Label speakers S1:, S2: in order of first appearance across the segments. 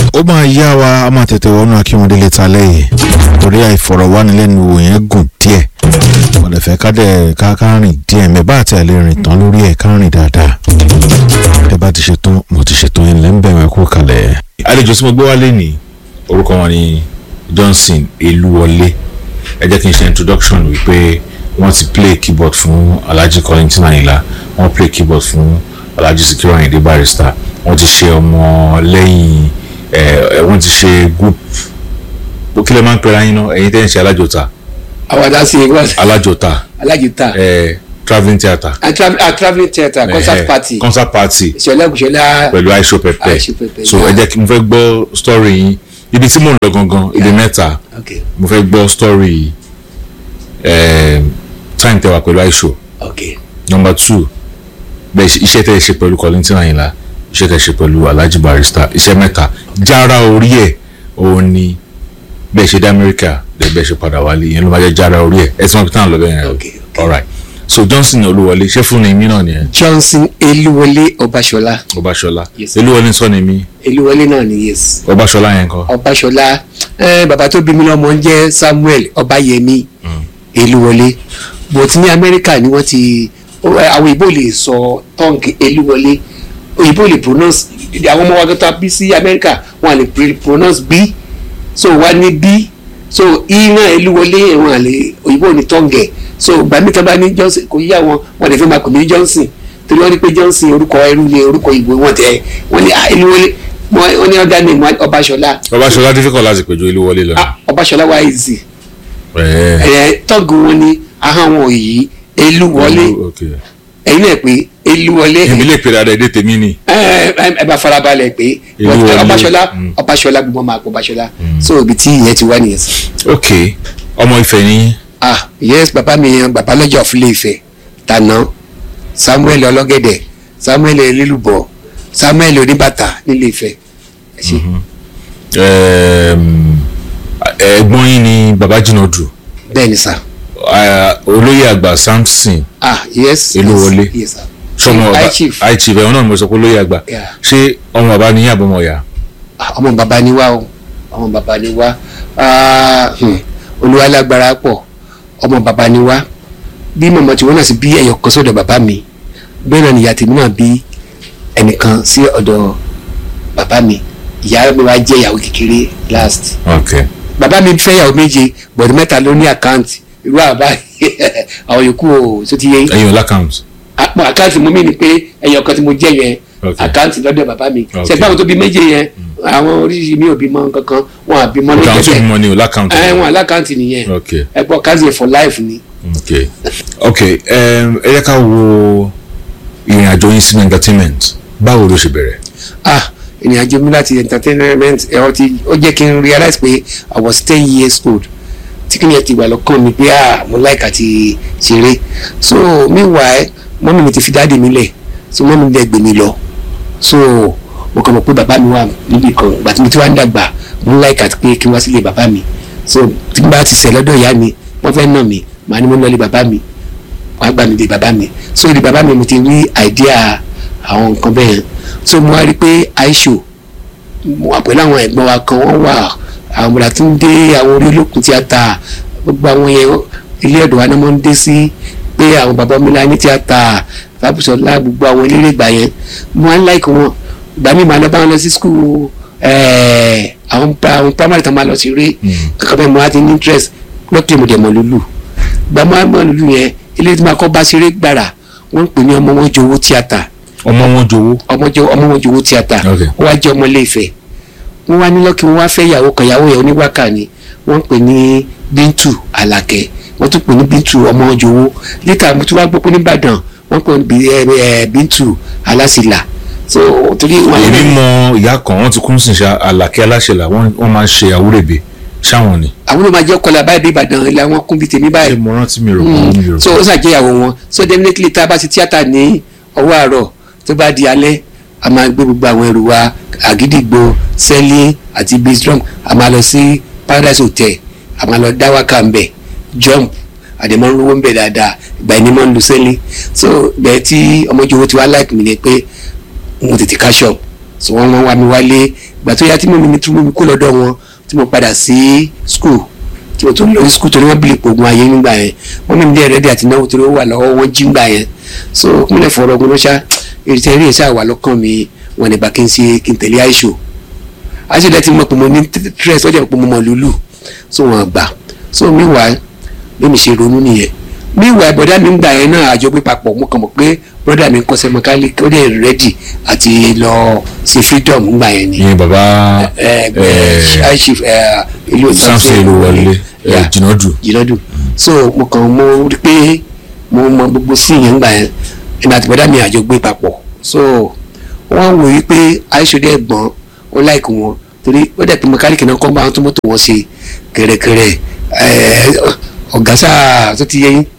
S1: ó máa yá wa a máa tètè wọnú Akínwọndé létà lẹ́yìn torí àìfọ̀rọ̀wánilẹ́nuwò yẹn gùn díẹ̀ wọ́n lè fẹ́ ká rìn díẹ̀ mẹ́bà àti àlè rìn tán lórí ẹ̀ ká rìn dáadáa tẹ́ bá ti ṣetán mo ti ṣètò yẹn lẹ́ ń bẹ̀rẹ̀ kú kalẹ̀. àlejò tí mo gbé wálé ní orúkọ wọn ni Johnson Elúwọlé ẹ jẹ́ kí n ṣe introduction wípé wọ́n ti play keyboard fún Alhaji Kollington Ayinla wọ́n play keyboard fún Alhaji Sikiru Ayinde Barrister wọ́n ti ṣe ọmọ lẹ́yìn wọ́n ti ṣe group kí lè máa ń pera yín náà ẹ̀yin tẹ́ ń ṣe alájọta.
S2: àwàdà sí i.
S1: alájọta. Travelling theatre.
S2: Travelling theatre concert party. ìṣẹ̀lẹ̀
S1: pẹ̀lú Aisho Pepe so ẹ jẹ́ kí mo fẹ́ gbọ́ story yín ibi tí mò ń lọ gangan ibi mẹ́ta mo fẹ́ gbọ́ story time tẹ́wà pẹ̀lú Aisho. Number 2 bẹ́ẹ̀ iṣẹ́ tẹ́ ẹ ṣe pẹ̀lú Kollington Ayinla iṣẹ́ tẹ́ ẹ ṣe pẹ̀lú Alhaji Barrister iṣẹ́ mẹ́ta jára orí ẹ̀ òun ni bẹ́ẹ̀ ṣe dé Amẹ́ríkà bẹ́ẹ̀ ṣe padà wálé yẹn ló máa jẹ́ jára orí ẹ̀ ẹ̀ tí wọ́n fi tán lọ bẹ́ẹ̀ yẹn alright so Johnson Olúwọlé ṣé fún ni mí náà nìyẹn.
S2: Johnson Elúwọlé Ọbaṣọlá.
S1: Yes. Elúwọlé sọ ni mí.
S2: Elúwọlé náà ni yes.
S1: Ọbaṣọlá yẹn kọ́.
S2: Ọbaṣọlá bàbá tó bí mi lọ́mọ ń jẹ́ Samuel Ọbáyẹmí Elúwọlé but ní Amẹ́ríkà ni wọ́n ti àwọn ìbò lè sọ tongue Elúwọlé òyìnbó lè pronounce àwọn ọmọ wa tó bí sí Amẹ́ríkà wọn lè pronounce b so wá ní b so iná Elúwọlé wọn àlè òyìnbó ní tongue so gbàmí kan bá ní Johnson kò yíyá wọn lè fẹ́ máa pè mí Johnson torí wọ́n ní pé Johnson orúkọ ẹrú ni orúkọ ìbò wọn tẹ wọ́n ní Elúwọlé wọ́n ní ọ̀dà ní Ọbaṣọlá.
S1: Ọbaṣọlá difficult láti pèjọ Elúwọlé lọ.
S2: Ọbaṣọlá wá easy. tọ́gù wọn ni ahọ́n wọn yìí Elúwọlé ẹ̀yin náà pé Elúwọlé.
S1: èmi lè pè dáadáa èdè tèmi ni.
S2: ẹ bá farabalẹ̀ pé Ọbaṣọlá gbogbo máa pọ̀ Ọbaṣọlá so ibi tí ìyẹn ti wá nìyẹn.
S1: ok ọmọ Ifẹ̀ ni.
S2: yes bàbá mi yan bàbá lọ́jọ́ fúlẹ̀ Ifẹ̀ tànà Samuel ọlọ́gẹ̀dẹ̀ Samuel elélùbọ̀ Samuel oníbàtà nílé Ifẹ̀.
S1: ẹ̀gbọ́n yín ni bàbá Jìnàdù.
S2: bẹ́ẹ̀ ni sà.
S1: olóyè àgbà Samson.
S2: yes
S1: Elúwọlé.
S2: yes sà.
S1: sọmọ bàbá chief ẹ̀wọ̀n náà ni mo sọ pé olóyè àgbà ṣé ọmọ bàbá ni yín àbọ̀mọ̀ ọ̀yà.
S2: ọmọ bàbá ni wá o ọmọ bàbá ni wá Olúwa lágbára pọ̀ ọmọ bàbá ni wá bí mọ̀mọ́ tí wọ́n náà sì bí ẹyọ kan sọ́dọ̀ bàbá mi bẹ́ẹ̀ náà nìyá tèmi náà bí ẹnìkan sí ọ̀dọ̀ bàbá mi ìyá mi wá jẹ́ ìyàwó kékeré last. bàbá mi fẹ́ ìyàwó méje bọ̀dọ̀ mẹ́ta ló ní àkáǹtì irú àbá àwọn yòókù o tó ti yẹ.
S1: ẹ̀yin ò lákàǹtì.
S2: àkáǹtì mú mi ni pé ẹyọ kan tí mo jẹ́ yẹn àkáǹtì lọ́dọ̀ bàbá mi ṣẹ̀gbọ́n àwọn tó bí méje yẹn àwọn oríṣiríṣi mi ò bímọ kankan wọn àbímọ ní kẹkẹ
S1: ọkàn tó bímọ ni ò lákàǹtì.
S2: wọn àlákàǹtì nìyẹn ẹgbọ́n káàsì for life ni.
S1: ok ẹ yẹ ká wo ìrìn àjò yín sínú entertainment báwo ló ṣe bẹ̀rẹ̀.
S2: ìrìn àjò mi láti entertainment ó jẹ́ kí n realize pé I was 10 years old tí kìnìyàn ti wà lọ́kàn mi pé mo like àti ṣeré so meanwhile mọ́mí mi ti fi dáàdì mi lẹ̀ so mọ́mí mi dẹ̀ gbé mi lọ so mo kàn mọ̀ pé bàbá mi wà níbi kan ìgbà tí mo ti wá ń dàgbà mo like àti pé kí n wá sílé bàbá mi so tí n bá ti ṣẹ̀ lọ́dọ̀ ìyá mi wọ́n fẹ́ nà mí màá ní mo lọ lé bàbá mi wàá gbà mí lé bàbá mi so lé bàbá mi mo ti rí idea àwọn nǹkan bẹ́ẹ̀ yẹn so mo wá rí pé Aisho mo wà pẹ̀lú àwọn ẹ̀gbọ́n wa kan wọ́n wà àwọn ọmọdé tó ń dé àwọn orí olókùn tíátà gbogbo àwọn yẹn ilé ọ̀dọ̀ wa náà máa ń dé sí pé àwọn bàbá mi lá ní tíátà Fábùsọ̀lá gbogbo àwọn eléré ìgbà yẹn mo wá ń like wọn ìgbà mi máa lọ bá wọn lọ sí school àwọn primary tó máa lọ sí eré kankan bẹ́ẹ̀ mo wá ti ní interest lọ́kì mo dẹ̀ mọ̀ lulu ìgbà mo wá mọ̀ lulu yẹn ilé tí mo kọ́ bá ṣeré gbàrà wọ́n ń pè ní ọmọ wọn jowó tíátà.
S1: ọmọ wọn jowó tíátà wọ́n wá jẹ́ ọmọ Ilé Ifẹ̀ wọ́n wá ní lọ́kì wọ́n wá fẹ́ ìyàwó kan ìyàwó yẹn oníwákà ni wọ́n ń pè ní Bíntù Àlàkẹ́ wọ́n tún pè ní Bíntù ọmọ wọn jowó lítà mo tún wá gbọ́ pé ní Ìbàdàn wọ́n pè ní Bíntù Alásìlà so torí wọn. èmi mọ ìyá kan wọn ti kún sí Àlàkẹ́ Aláṣẹlà wọn máa ń ṣe àwúrẹ̀bẹ̀ ṣáwọn ni.
S2: àwọn ló máa jẹ́ kọlà báyìí bí Ìbàdàn ilé àwọn kún bí tèmi báyìí.
S1: mo rántí mi rò.
S2: so ó ṣàjẹyàwó wọn so definitely tá a bá ti tíátà ní ọwọ́ àárọ̀ tó bá di alẹ́ a máa gbé gbogbo àwọn ẹrù wa Àgídìgbò Sẹ́lí àti Bistrom a máa lọ sí Paradise Hotel a máa lọ dá wákà ń bẹ̀ jump àdèmọ́ ń rówó ń bẹ̀ dáadáa ìgbà ẹni mọ́ ń lu Sẹ́lí so bẹ́ẹ̀ tí ọmọjúwó ti wá láìpẹ́ mi ni pé mo tètè cash up so wọ́n wá mi wálé ìgbà tó yá tí mi tún mi kó lọ́dọ̀ wọn tí mo padà sí school tí mo tún lọ sí school torí wọ́n bìlì pògùn ayé nígbà yẹn wọ́n mímu dé rẹ́dí àti náwó torí ó wà lọ́wọ́ wọn jí nígbà yẹn so kúnlẹ̀ fọ̀rọ̀ ọgbọ́n ṣá èrè eré ṣáà wà lọ́kàn mi wọn nígbà kí n tẹ̀lé àìṣò àṣìlẹ̀ tí mo pè mo ní stress ọjà pé mo mọ̀ lùlù so wọn gbà so meanwhile bí mi ṣe ronú nìyẹn meanwhile bọ̀dá mi ń gbà yẹn náà àjọ gbé papọ̀ mo kàn mọ̀ pé brother mi ń kọ́ṣẹ́ mechanic ó dẹ̀ ready àti lọ sí freedom ń gbà yẹn ni.
S1: ìyẹn bàbá
S2: chief ìlú
S1: Samson Olúwọlé Jìnàdù.
S2: so mo rí pé mo mọ gbogbo sí ìyẹn ń gbà yẹn ẹ̀mí àti bọ̀dá mi àjọ gbé papọ̀ so wọ́n wò yí pé àìṣòdì ẹ̀gbọ́n ó láìkù wọn torí ó dẹ̀ pé mechanic náà kọ́ bá wọn tó mọ́tò wọn ṣe kẹ̀rẹ̀kẹ̀rẹ̀ ọ̀gá sáà tó ti yẹ yín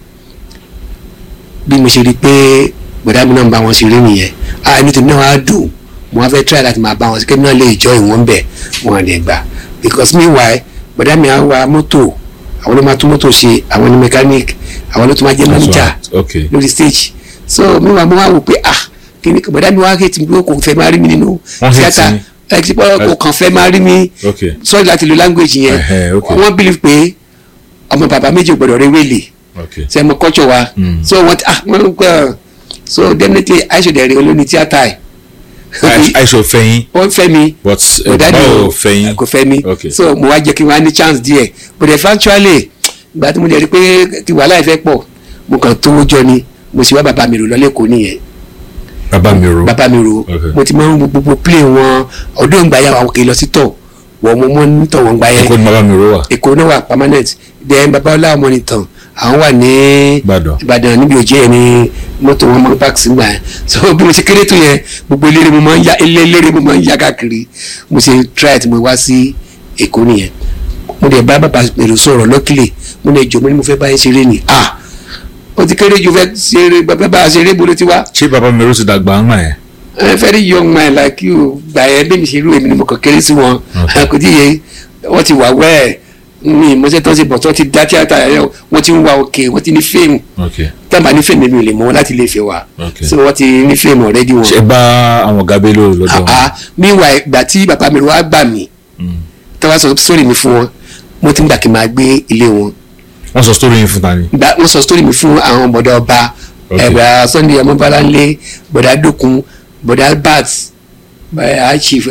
S2: bí mo ṣe rí i pé bọ̀dá mi náà ń bá wọn ṣeré nìyẹn inú tèmi náà wá dùn mo wá fẹ́ try láti máa bá wọn ṣe kébí náà lè jọ ìwọ̀n bẹ̀ wọn lè gbà because meanwhile bọ̀dá mi á wa mọ́tò àwọn ló máa tún mọ́tò ṣe àwọn ní mechanic àwọn ló tún máa jẹ́ manager lórí stage so meanwhile mo wá wò pé kí ni bọ̀dá mi wá hate mi pé kò fẹ́ máa rí mi nínú tíátà kò kàn fẹ́ máa rí mi sorry láti lo language yẹn wọ́n believe pé ọmọ bàbá méjì gbọ́dọ̀ rẹ wéèlè ṣe mọ culture wa so wọ́n gbọ́ so definitely Aisha dẹ̀rẹ̀ olóni tíátà ẹ̀.
S1: Aisha fẹ́yìn.
S2: ó fẹ́ mi
S1: but báwo fẹ́yìn.
S2: kò fẹ́ mi so mo wá jẹ́ kí wọ́n á ní chance díẹ̀ but eventually ìgbà tí mo lè rí pé kí wàhálà ìfẹ́ pọ̀ mo kàn tó jọ ni mo sì wá bàbá mi rò lọ́lẹ́kọ̀ọ́ nìyẹn. bàbá mi rò mo ti máa ń gbogbo play wọn ọdún ìgbà yà wà kì í lọ sí tọ̀ wọ́n mo mọ́ nítọ̀ wọ́n gbà yẹn.
S1: Èkó ni bàbá mi rò wà.
S2: Èkó náà wà permanent then bàbá ọlá ọmọ nìtàn àwọn wà ní Ìbàdàn níbi òjì yẹn ní mọ́tò wọn máa ń park sí gbà yẹn so bí mo ṣe kéré tó yẹn gbogbo eléré mo máa ń ya káàkiri mo ṣe try tí mo wá sí Èkó nìyẹn mo dẹ̀ bá bàbá èrò sọ̀rọ̀ lọ́kìlẹ̀ mo dẹ̀ jọ mo ní mo fẹ́ bá yẹn ṣeré ni ó ti kéré ju fẹ́ ṣeré bàbá ṣeré bolo ti wá.
S1: ṣé bàbá mi rò ti dàgbà ń gbà yẹn.
S2: Very young man like you gbà yẹn bí mi ṣe rú èmi ni mo kàn kéré sí wọn kò tí yẹ wọ́n ti wà wẹ́ẹ̀ ní ìmọ̀ṣẹ́ tó ń ṣe bọ̀ tó ti dá tíátà yẹn wọ́n ti ń wa òkè wọ́n ti ní fíìmù tábà ní fíìmù mi ò lè mọ wọn láti lè fẹ́ wa so wọ́n ti ní fíìmù already wọn.
S1: ṣe bá àwọn Gabe lò lọ́dọ̀ wọn.
S2: meanwhile ìgbà tí bàbá mi wá gbà mí tí wọ́n sọ sórí mi fún wọn mo ti ń gbà kí n máa gbé ilé wọn.
S1: wọ́n sọ sórí yín fún ta ni.
S2: wọ́n sọ sórí mi fún àwọn bọ̀dá ọba ẹ̀bà Sunday ọmọbalanlé bọ̀dá dókun bọ̀dá bats chief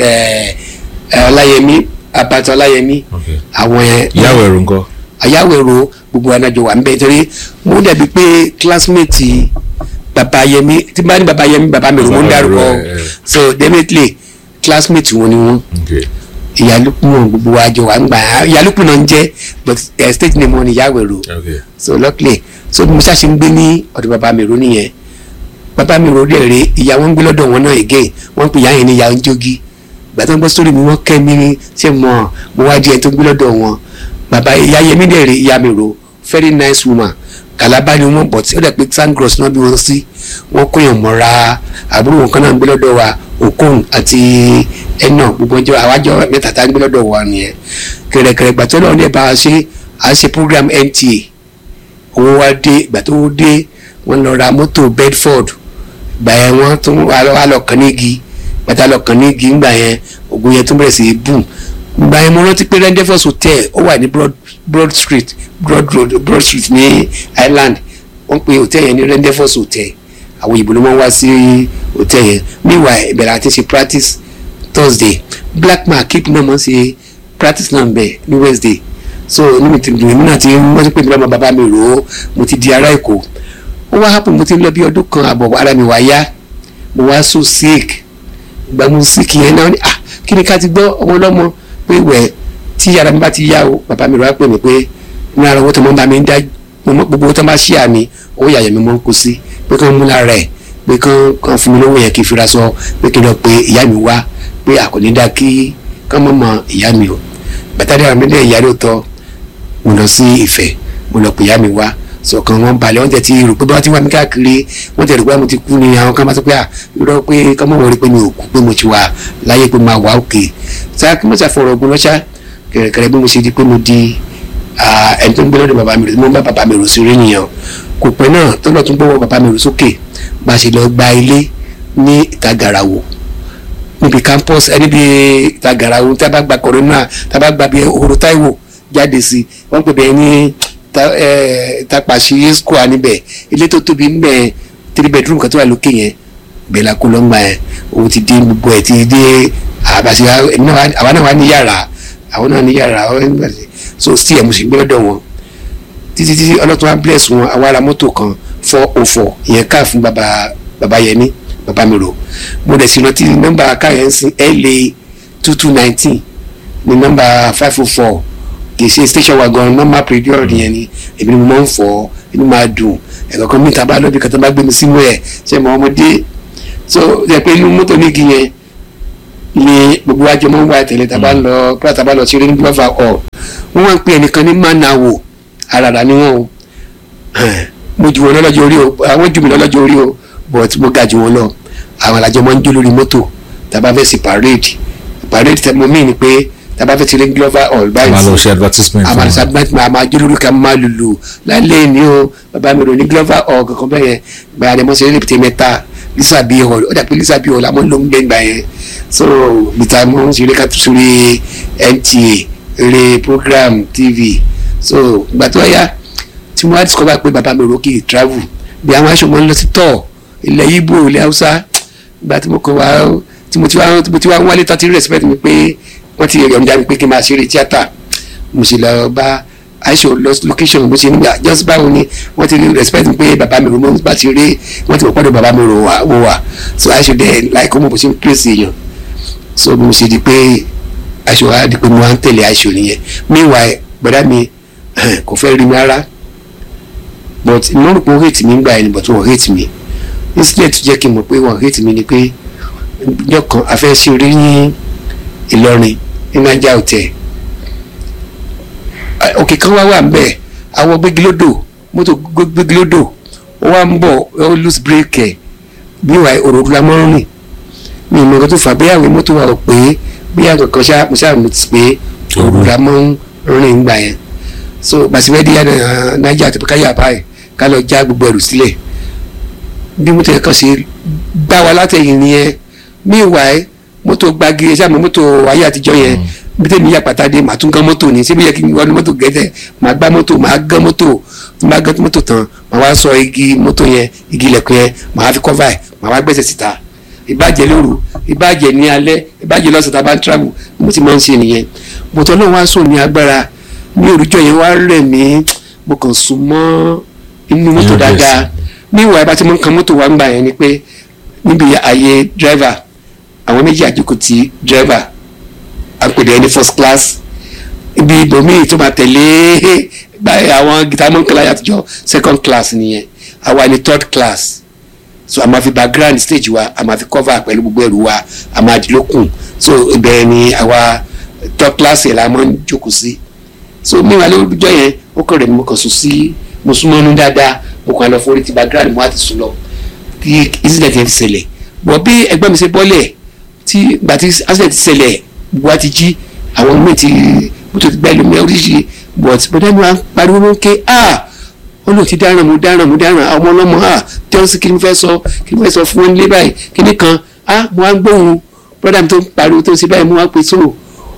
S2: ọláyẹmí abata ọláyẹmí àwọn ẹ.
S1: ìyáwó ẹ̀rù ńkọ́.
S2: àyáwó ẹ̀rù gbogbo anájọ wà ń bẹ torí mo dàbí pé classmate bàbá yẹmí tí bá ní bàbá yẹmí bàbá mi rò mo ń dárúkọ so definitely classmate wọn ni wọn. ìyálùkù wọn gbogbo àjọ wà ń gbà ìyálùkù náà ń jẹ but state name wọn ni ìyáwó ẹ̀rù so luckily so mo ṣàṣe ń gbé ní ọ̀dọ̀ bàbá mi rò nìyẹn bàbá mi rò dẹ̀ rè ìyá wọn ń gbé lọ́dọ̀ wọn náà again wọ́n pè ìyá yẹn ní ìyá ń jogi gbàtà ń gbọ́ sórí mi wọ́n kẹ́ mi ṣe mo wá di ẹni tó gbé lọ́dọ̀ wọn bàbá ìyá yẹn mi dẹ̀ rè ìyá mi rò very nice woman Kàlábá ni wọ́n bọ̀ tí ó dẹ̀ pé sangros náà bí wọ́n sí wọ́n kóyàn mọ́ra àbúrò wọn kan náà ń gbé lọ́dọ̀ wa Okon àti ẹnà gbogbo ọjọ́ àwájọ mẹ́ta tá ń gbé lọ́dọ̀ wa nìyẹn kẹ̀rẹ̀kẹ̀rẹ̀ gbàtọ́ náà ní bá a ṣe program NTA owó wa dé ìgbà tó dé wọ́n lọ ra mọ́tò Bedford gbà yẹn wọ́n tún wà lọ kàn nígi gbàtà lọ kàn nígi ńgbà yẹn ògùn yẹn tún bẹ̀rẹ̀ sí í boom gbà yẹn mo rántí pé Rendezvous Hotel ó wà ní Broad Street ní Island wọ́n pe hotel yẹn ní Rendezvous Hotel àwọn òyìnbó ló máa ń wá sí hotel yẹn meanwhile ìbẹ̀rẹ̀ àti ṣe practice Thursday Black Market náà máa ń ṣe practice náà bẹ̀ ní Wednesday so níbi tí èmi náà ti wọ́n ti pè mí lọ́mọ bàbá mi rò ó mo ti di ará Èkó ó wá happen mo ti ń lọ bí ọdún kan àbọ̀ ara mi wá yá mo wá so sick ìgbà mo sick yẹn náà ni kí ni ká ti gbọ́ ọmọ ọlọ́mọ pé wẹ̀ tí ara mi bá ti yá o bàbá mi rò wá pè mí pé ní ara owó tó mọ́ bá mi ń dá gbogbo owó tó bá ṣí àmì owó yàyà mi mọ́ ń kó sí pé kí wọ́n mú lára ẹ̀ pé kí wọ́n fún mi lówó yẹn kí n fira sọ pé kí n lọ pe ìyá mi wá pé àkọ́ní dá kí wọ́n mọ̀ ìyá mi o bàtà dára mi dẹ̀ ìyá ló tọ́ mo lọ sí Ifẹ̀ mo lọ pe ìyá mi wá sọ̀kan wọn balẹ̀ wọ́n tẹ̀ ti rò pé bá ti wá mi káàkiri wọ́n tẹ̀ rò pé mo ti kú ni àwọn kan bá sọ pé irọ́ pé kọ́mọ̀ wọ́n rí pé mi ò kú pé mo ti wà láyé pé máa wà òkè sáà kí mo ṣàfọ̀rọ̀ ogun lọ́ṣà kẹ̀rẹ̀kẹ̀rẹ̀ bí mo ṣe di pé mo di ẹni tó ń gbé lọ́dọ̀ bàbá mi rò mo bá bàbá mi rò sí rí nìyẹn kò pẹ́ náà tó lọ́ọ́ tún gbọ́wọ́ bàbá mi rò sókè bá a ṣe lọ gba ilé ní ìta Gàràwò níbi campus níbi Tagara ohun tí a bá gba corona tí a bá gba bí Ohoro Taiwo jáde sí wọ́n pè bẹ́ẹ̀ ní Tapasi square níbẹ̀ ilé tó tóbi níbẹ̀ 3 bedroom kan tó wà lókè yẹn bẹ́ẹ̀ la kó lọ́ngbà yẹn òun ti dé gbogbo ẹ̀ ti dé àbàṣe àwa náà wà ní yàrá àwọn náà ní yàrá so still ẹ̀ mo sì gbé lọ́dọ̀ wọn títí ọlọ́tún wa bless wọn àwa ra mọ́tò kan 404 ìyẹn káà fún baba Yẹmí baba mi rò mo dẹ̀ sí rántí nọ́mbà káà yẹn sí LA 2219 ní nọ́mbà 504 kì í ṣe station wagon normal period yẹn ni èmi ni mo máa ń fọ inú máa dùn ẹ̀kọ́ kan mi ta bá lọ́bì kan tó bá gbé mi sínú ẹ̀ ṣe mọ ọmọdé so ṣe pé inú mọ́tò nígi yẹn ni gbogbo àjọ máa ń wá tẹ̀lé tá a bá lọ ṣeré ní glova hall wọ́n máa ń pè ẹnìkan ní Manawo àràrà ni wọ́n o mo jù wọn lọ́jọ́ orí o àwọn jù mí lọ́jọ́ orí o but mo ga jù wọn lọ àwọn alájọ máa ń jó lórí mọ́tò tá a bá fẹ́ sí parade tẹ́ mo mí ni pé tàbá fẹ́ ti rí glova hall báyìí
S1: máa lọ ṣe advertisement
S2: máa jó lórí ká máa lùlù lálẹ́ ní o bàbá mi rò ní glova hall kankan bẹ́ẹ̀ yẹn gbàyà ni mo ṣe eré pété mẹ́ta Lisa B hall ó dà pé Lisa B hall àmọ́ ló ń gbé gbà yẹn so bìtà mo ń ṣe eré ká tó sórí NTA eré program TV so ìgbà tó yá tí mo wá discover pé bàbá mi rò kì í travel bí àwọn aṣọ mọ́ ń lọ sí tọ̀ ilẹ̀ Igbo ilẹ̀ Hausa ìgbà tí mo kọ wá tí mo ti wá wálé tó ti respect mi pé wọ́n ti yọ̀ǹda mi pé kí n máa ṣeré tíátà mo sì lọ bá aṣọ location mo ṣe nígbà just báwo ni wọ́n ti respect mi pé bàbá mi rò mo bá ti rí wọ́n ti mọ̀ pọ́dọ̀ bàbá mi rò wà so aṣọ dẹ̀ láìkọ́ mo bó ṣe ń pèsè èèyàn so mo ṣe di pé aṣọ wa di pé mo wá ń tẹ̀lé aṣọ nìyẹn meanwhile gbọ́dá mi kò fẹ́ rí mi rárá but mo rò pé wọ́n hate mi ń gbà ẹni but wọ́n hate mi instead tó jẹ́ kí n mọ̀ pé wọ́n hate mi ni pé ọjọ́ kan a fẹ́ ṣeré ní Ìlọrin ní Naija hotel òkè kan wà nbẹ àwọn gbégilódò mọ́tò gbégilódò ó wá ń bọ̀ ó loose brake ẹ̀ níwà òròdú la mọ́ rìn mi ìmọ̀ nǹkan tó fà bóyá àwọn mọ́tò wà ó pé bóyá kankan mo ṣáà notice pé òròdú la mọ́ rìn gbà yẹn so bàṣẹ́fẹ́ díẹ̀ Naija àti káyà báyìí ká lọ já gbogbo ẹrù sílẹ̀ bí mọ́tò yẹn kàn ṣe gbá wa látẹ̀yìn nìyẹn meanwhile mọ́tò gbági ṣáà mọ́ mọ́tò ayé àtijọ́ yẹn bí tèmi yà pàtàdé màá tún gán mọ́tò ní síbi yẹ kí n wọnú mọ́tò gẹ́tẹ̀ màá gbá mọ́tò màá gán mọ́tò tí màá gán mọ́tò tán màá wá sọ igi mọ́tò yẹn igi ilẹ̀kùn yẹn màá fi cover ẹ̀ màá wá gbẹ́sẹ̀ síta ìbàjẹ́ lóru ìbàjẹ́ ní alẹ́ ìbàjẹ́ lọ́sàn tá a bá ń travel mo ti máa ń ṣe nìyẹn bọ̀tọ̀ náà wá sùn ní agbára ní òrùjọ yẹn wá rẹ̀ mí mo kàn sùn mọ́ inú mọ́tò dáadáa níwà ìbá tí mo ń kan mọ́tò wá ń gbà yẹn ni pé níbi ààyè driver àwọn méjì àjòkò tí driver àpèdè ẹni first class ibi ibòmíì tó máa tẹ̀lé àwọn guitar mọ́ńkàlá àtijọ́ second class nìyẹn àwa ni third class so a máa fi background stage wa a máa fi cover pẹ̀lú gbogbo ẹrù wa a máa di lókun so ibẹ̀ ni àwa third class yẹn la máa ń jókòó sí so níwà lójọ́ yẹn ó kọ̀ rẹ̀ mi mo kàn sùn sí mo súnmọ́ inú dáadáa mo kàn lọ forí ti background mo á ti sùn lọ kí incident yẹn ti ṣẹlẹ̀ bọ̀ bí ẹgbẹ́ mi ṣe bọ́lẹ̀ tí gbàtí accident ti ṣẹlẹ̀ gbogbo àti jí àwọn míì ti mọ́tò ti gbá ẹlòmí oríṣiríṣi but bọ́dá mi wá ń pariwo ló ń ké olóò ti dáràn mo dáràn àwọn ọlọ́mọ tẹ́ ọ́ sí kí ni fẹ́ sọ fún wọn nílé báyìí kí ni kan mo wá ń gbóhùn bọ́dá mi tó ń pariwo tó ń ṣe báyìí mo wá pè so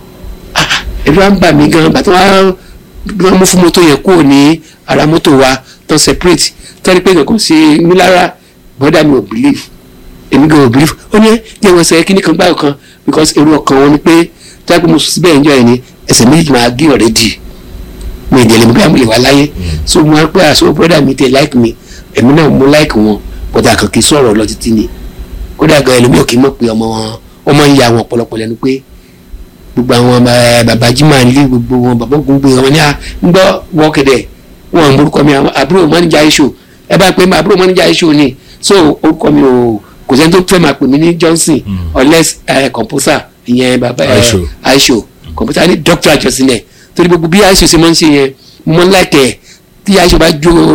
S2: ẹ̀rọ à ń bà mí gan bàtà wọ́n mú fún mọ́tò yẹn kúrò ní ara mọ́tò wa tó separate tẹ́lẹ̀ pé kankan ṣe mí lára bọ́dá mi ò believe èmi gan ò believe ó ní jẹ́ wọn sẹ́ kí ni kan gbáyọ̀ kan because èrò ọkàn wọn ni pé tẹ́lẹ̀ pé mo sùn síbẹ̀ ẹ̀jọ́ ẹ̀ ni ẹsẹ̀ méjì máa gé already mi ìdílé mi bí àmì lè wá láyé so mo á pé àṣọ brother mi tẹ like mi èmi náà mo like wọn bọ́dà kan kì í sọ̀rọ̀ lọ títí ni kódà gan ẹlòmíì ò kì í mọ̀ pé ọmọ wọn ń ya wọn ọ̀pọ̀lọpọ̀ lẹ́nu pé gbogbo àwọn bàbá jimá nílé gbogbo wọn bàbá gbogbo wọn ní à ń gbọ́ wọ́ọ̀kẹ̀dẹ̀ wọn à ń borúkọ mi àbúrò manager iṣu ẹ bá pè mí àbúrò manager iṣu ni so orúkọ mi ò kò sẹ́ni tó fẹ́ máa pè mí ní Johnson unless composer ìyẹn bàbá aisho composer ní doctor àjọsílẹ̀ torí gbogbo bí aisho ṣe máa ń ṣe yẹn mo máa ń láìkẹ́ tí aisho bá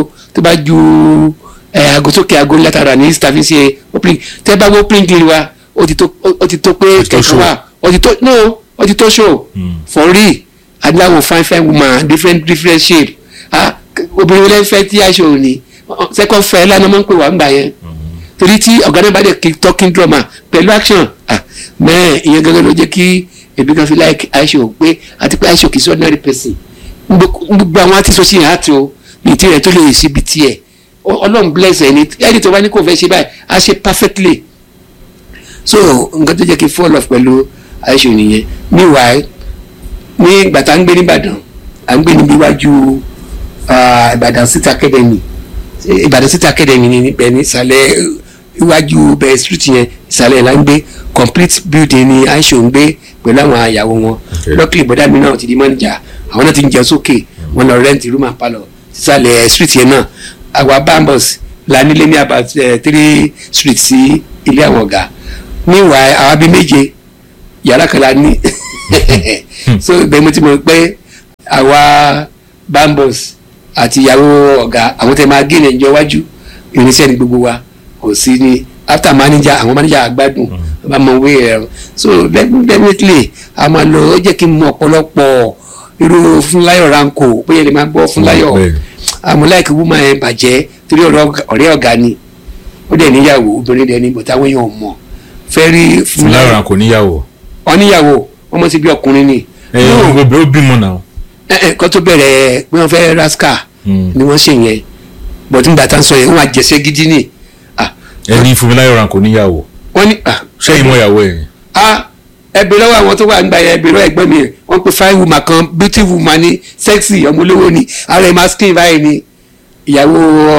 S2: ju aago sókè aago látara ní staffing ṣe opening tẹ́ bá wọ́n opening deal wa ó ti tó pé kẹ̀kẹ́ wa ó ti tó show for real adúláwọ̀ fine woman different shape obìnrin wọlé fẹ́ tí aisho ní second fẹ́ lánàá máa ń pè wá ń gbà yẹn torí tí ọ̀gá náà bá dẹ̀ kí talking drama pẹ̀lú action mẹ́ẹ̀ ìyẹn gẹ́gẹ́ ló jẹ́ kí èmi kan fi like Aisha pé àti pé Aisha kì í sí ordinary person gbogbo àwọn àti sọ́sì yẹn àti o ní tirẹ̀ tó lè ṣe ibi tiẹ̀ Ọlọ́run bless ẹni tó bá ní kò fẹ́ ṣe báyìí á ṣe perfectly so nǹkan tó jẹ́ kí fall off pẹ̀lú Aisha nìyẹn meanwhile ní ìgbà tá à ń gbé nìbàdàn à ń gbé níbi iwájú Ìbàdàn City Academy Ìbàdàn City Academy ní ibẹ̀ ní ìsàlẹ̀ iwájú bẹ̀rẹ̀ street yẹn ìsàlẹ̀ là ń gbé complete building ni Aisha ń gbé pẹ̀lú àwọn àyàwó wọn luckily bọ́dà mi náà ti di manager àwọn náà ti ń jẹ sókè wọn lọ rent room and parlour ìsàlẹ̀ street yẹn náà àwa bambus la nílé ní about 3 street sí ilé àwọn ọ̀gá meanwhile àwa bíi méje yàrá kan la ní so ibẹ̀ mo ti mọ̀ pé àwa bambus àti ìyàwó ọ̀gá àwọn tẹ̀ máa gé ní ẹjọ́ iwájú irinṣẹ́ ní gbogbo wa kò sí ní after manager àwọn manager àgbàdùn bá mọ owó ẹ̀rọ so definitely a máa lọ ó jẹ́ kí n mọ ọ̀pọ̀lọpọ̀ irú Fúnláyọ̀ Ranko bóyá lè máa gbọ́ Fúnláyọ̀ àmọ́ láìkí woman ẹ̀ bàjẹ́ torí ọ̀rẹ́ ọ̀gá ni ó dẹ̀ níyàwó obìnrin dẹ̀ ní bọ̀tá àwọn èèyàn mọ̀ fẹ́ rí
S1: Fúnláyọ̀ Ranko níyàwó
S2: níyàwó ọmọ ti bí ọkùnrin ni.
S1: gbogbo ó bímọ náà.
S2: kó tó bẹ̀rẹ̀ pé wọ́n fẹ́ rascal ni wọ́n ṣe yẹn bọ̀dún nígbà tá à ń sọ yẹn wọ́n àjẹsẹ́ gidi ni.
S1: ẹni Fúnláyọ̀ Ranko níyàwó.
S2: wọ́n ní.
S1: ṣé ìmọ̀ ìyàwó ẹ̀.
S2: ẹbí lọ́wọ́ àwọn tó wà ń gba ẹbí lọ́wọ́ ẹgbẹ́ mi wọ́n pe fine woman kan beautiful woman ni sexy ọmọ olówó ni ara ẹ̀ máa skin báyìí ni ìyàwó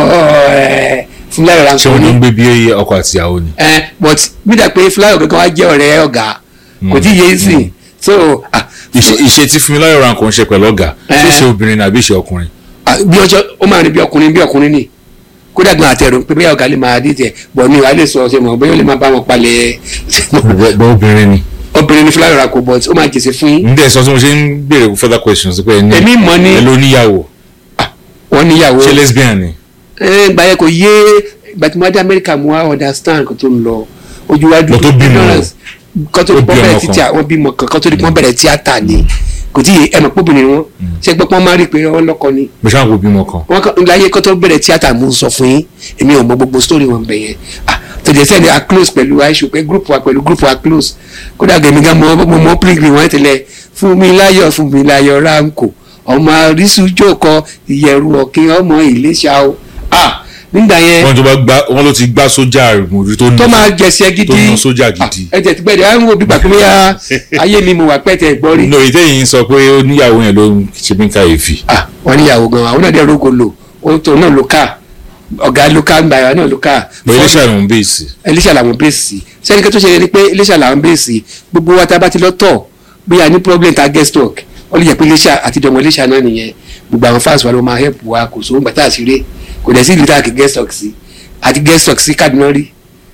S2: Fúnláyọ̀ Ranko ni.
S1: ṣé wọ́n ń gbé bí ọkọ àti ìyàwó ni.
S2: but bí dà pé Fúnláyọ̀ kankan wá jẹ́ ọ̀rẹ́ ọ̀gá kò tí yé sí so.
S1: ìṣe tí Fúnláyọ̀ Ranko ń ṣe pẹ̀lú ọ̀gá ṣé ṣe obìnrin àbí ṣe ọkùnrin.
S2: bí ọjọ́ ó máa ní bí ọkùnrin ni kódà gan àtẹrù pé bóyá ọ̀gá lè máa dé tẹ̀ bọ̀ mi wàá lè sọ ọ̀sẹ̀ mọ̀ bóyá ó lè máa bá wọn palẹ̀.
S1: bọ́ obìnrin ni.
S2: obìnrin ni Fúnláyọ̀ Ranko but ó máa jèsè fún yín.
S1: ǹdẹ̀ sọ tí mo ṣe ń béèrè further questions pé ẹni
S2: èmi mọ̀ ni
S1: ẹ ló níyàwó.
S2: wọ́n níyàwó.
S1: ṣé lesbian ni.
S2: ìgbà yẹn kò yé ìgbà tí mo wá dé Amẹ́ríkà mo wá understand kó tó ń lọ ojú wájú.
S1: lọ tó bímọ
S2: kó tó bẹ̀rẹ̀ tíátà wọ́n bímọ kan kó tó di pọ́n bẹ̀rẹ̀ tíátà ni kò tí ẹ mọ̀ póbìnrin wọn ṣe gbọ́ pọ́n máa rí pé wọ́n lọ́kọ ni.
S1: mo ṣáà kó bímọ kan.
S2: wọ́n láyé kó tó bẹ̀rẹ̀ tíátà mo ń sọ fún yín èmi ò mọ gbogbo story wọn bẹ̀ yẹn tòjẹ́ sẹ́ni a close pẹ̀lú Aisha pé group wa pẹ̀lú group wa close kódà gẹ̀mí gan mọ pírígì wọn tẹ́lẹ̀ Fúnmiláyọ̀ Ranko ọmọ àrísù jókòó ìyẹ̀rù ọ̀kìn ọmọ Ìléṣà o nígbà yẹn.
S1: wọ́n ló ti gbá sójà rí
S2: tó máa jẹsẹ gidi
S1: tó ná sójà gidi.
S2: ẹ jẹ ti gbẹdẹ à ń wo bí gbàgbé bóyá ayé mi mo wà pẹ́tẹ́ gbọ́ rí.
S1: no ìtẹ́yìn sọ pé ó níyàwó yẹn ló ń ṣe bí káyéfì.
S2: wọ́n níyàwó gan àwọn náà dẹ̀ rógo lò ó tó náà ló ká ọ̀gá ló ká gbà náà ló ká.
S1: Iléṣà làwọn bẹ́ẹ̀sì.
S2: Iléṣà làwọn bẹ́ẹ̀sì sẹ́ni kí tó ṣe ni pé Iléṣà làwọn bẹ́ẹ̀sì gbogbo wa tá a bá ti lọ tọ̀ bí a ní problem ta guest talk ó lè jẹ́ pé Iléṣà àti ìdọ̀mọ̀ Iléṣà náà nìyẹn gbogbo àwọn fans wa ló máa help wa kò sówó gbàtà àṣírí kò dẹ̀ sí ìlú tá a kì guest talk sí àti guest talk sí Kaduna rí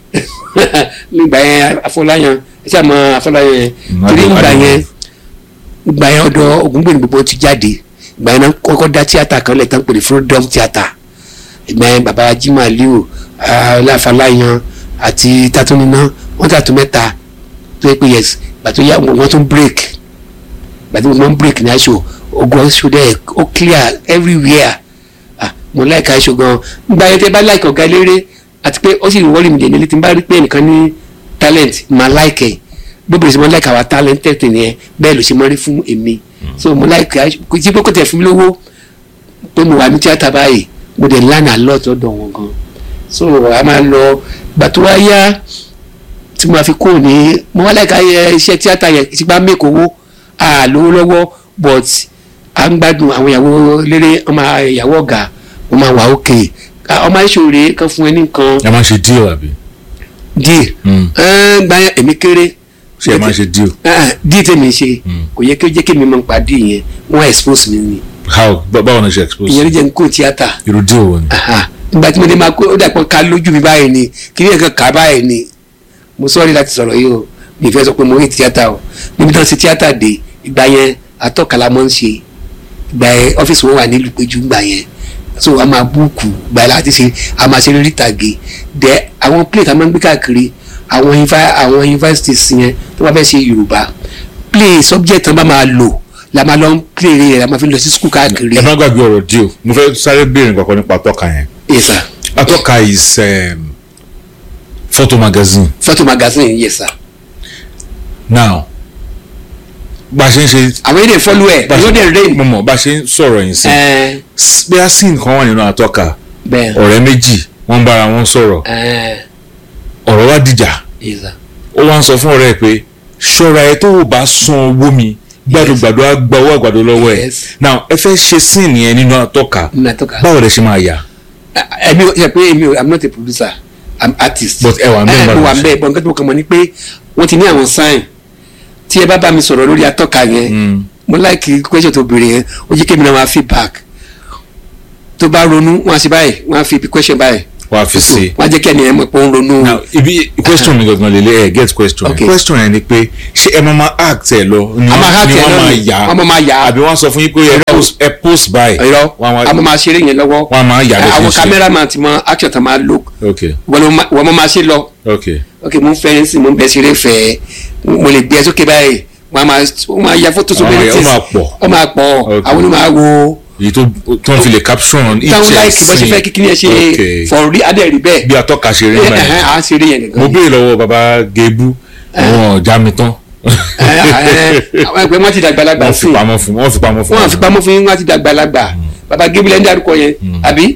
S2: nígbà yẹn Afọláyan ẹsẹ àmọ́ Afọláyan yẹn torí ìgbà yẹn ọ̀dọ̀ Ògúngbèmí gbogbo ti jáde ìgbà yẹn náà kọ́kọ́ dá tíátà kan lẹ̀ tán pè ní Freedom Theatre ìgbà yẹn bàbá Jimoh Aliu Afọláyan àti Tatunina wọ́n tàtún mẹ́ta tó yẹ pé yes ìgbà tó yá wọ́n tún break ìgbà tó wọ́n break ní aṣọ ogun aṣọ dẹ̀ ó clear everywhere mo like Aisha gan gba ẹ tẹ bá like ọ̀gá eléré àti pé ó sì wọ́ọ̀rì mi lẹ́nu tí n bá rí pé nìkan ní talent máa like ẹ̀ gbogbo ìṣẹ́ mo like our talented nìyẹn bẹ́ẹ̀ ló ṣe mọ́ rí fún èmi so mo like Aisha kò tí pé kò tẹ̀ fún mi lówó pé mo wà ní tíátà báyìí mo dẹ̀ learn a lot ọ̀dọ̀ wọn gan so a máa lọ gbà tó wá yá tí mo fi kúrò ní mo wá like iṣẹ́ tíátà yẹn tí bá make owó lówó lọ́wọ́ but à ń gbádùn àwọn ìyàwó eléré ọmọ ìyàwó ọ̀gá wọ́n máa wà ókè ọmọ ìṣòro kan fún ẹ ní nǹkan.
S1: ẹ máa ṣe deal àbí.
S2: deal gba èmi kéré.
S1: ṣé ẹ máa ṣe deal.
S2: deal tèmi ṣe kò yẹ kí ó jẹ́ kí mi máa pa deal yẹn wọ́n expose mi ni.
S1: how báwo ni ṣe expose.
S2: ìyẹn ló jẹ́ n kó tíátà.
S1: irú deal wo ni.
S2: nígbà tí mo dé máa kó ó dàpọ̀ ká lójú mi báyìí ni kí ni ẹ̀kan kà báyìí ni mo sọ́ọ́rí láti sọ̀rọ̀ yìí o mi fẹ́ sọ pé mo rí tíátà o níbi tí wọ́n ṣe tíátà dé ìgbà yẹn atọ́kàlà mọ́ ń ṣe ìgbà yẹn ọ́fíìsì wọn wà nílùú péjú ìgbà yẹn so a máa búùkù gbà láti ṣe a máa ṣe lórí ìtàgé dẹ àwọn plate a máa ń gbé káàkiri àwọn universities yẹn tó bá fẹ́ ṣe Yorùbá play subject tán bá máa lò la máa lọ ń play rẹ̀ la máa fi lọ sí school káàkiri.
S1: ẹ má gbàgbé ọ̀rọ̀ deal mo fẹ́ sáré béèrè nǹkan kan nípa atọ́ka yẹn.
S2: yes sir.
S1: atọ́ka is photo magazine.
S2: photo magazine yes sir.
S1: Now bá a ṣe ń ṣe.
S2: àwọn èdè follow ẹ̀ ló dé rain.
S1: mo mọ̀ bá a ṣe ń sọ̀rọ̀ yìí sí. bí a sì nǹkan wà nínú àtọ́ka ọ̀rẹ́ méjì wọ́n ń bára wọn sọ̀rọ̀ ọ̀rọ̀ wá dìjà ó wá ń sọ fún ọ̀rẹ́ ẹ̀ pé ṣọ́ra ẹ tó o bá san owó mi gbàdúgbàdú á gba owó àgbàdo lọ́wọ́ ẹ̀. now ẹ fẹ́ ṣe scene yẹn nínú àtọ́ka báwo lẹ ṣe máa yà.
S2: ẹbí ṣe pé èmi I'm not a producer I'm artist.
S1: but ẹ wà ń bẹ́ẹ̀
S2: wà ń bẹ́ẹ̀ bọ́ nǹkan tó kàn mọ́ ni pé wọ́n ti ní àwọn sign tí ẹ bá mi sọ̀rọ̀ lórí atọ́ka yẹn mo like question tó béèrè yẹn ó jẹ́ kémi náà máa feedback tó bá ronú wọ́n á ṣe báyìí wọ́n á fi question báyìí
S1: wọ́n á fi sí
S2: wọ́n á jẹ́ kí ẹni yẹn mọ̀ pé ó ń ronú.
S1: now ibi question mi gangan lele get question question yẹn ni pé ṣé ẹ máa act ẹ lọ ni wọ́n máa yà àbí wọ́n sọ fún yín pé ẹ post by
S2: àwọn máa ṣeré yẹn lọ́wọ́
S1: wọ́n máa yà lẹ́sìn ṣe
S2: àwọn cameraman ti mọ action tó máa look wọ́n máa ṣe lọ ok mo ń fẹ́ ẹ́ sí mo ń bẹ ṣeré fẹ́ mo lè gbé ẹ sókè báyìí wọ́n máa ya fótó sókè ní tẹ̀sí ó máa pọ̀ àwọn onímọ̀ àwo
S1: èyí tó ń fi lè caption each
S2: táwọn láìkì bó ṣe fẹ́ kíkí ni ẹ ṣe fọ̀rí adẹ́rì bẹ́ẹ̀
S1: bí atọ́ka ṣe rí báyìí
S2: à ń ṣeré yẹn nìkan.
S1: mo béèrè lọ́wọ́ baba Gebu wọn já mi tán.
S2: àwọn ẹgbẹ́ wọn ti dàgbàlagbà sí
S1: wọ́n fi pamọ́ fún
S2: wọn ti dàgbàlagbà baba Gebu lẹ́ni dárúkọ yẹn àbí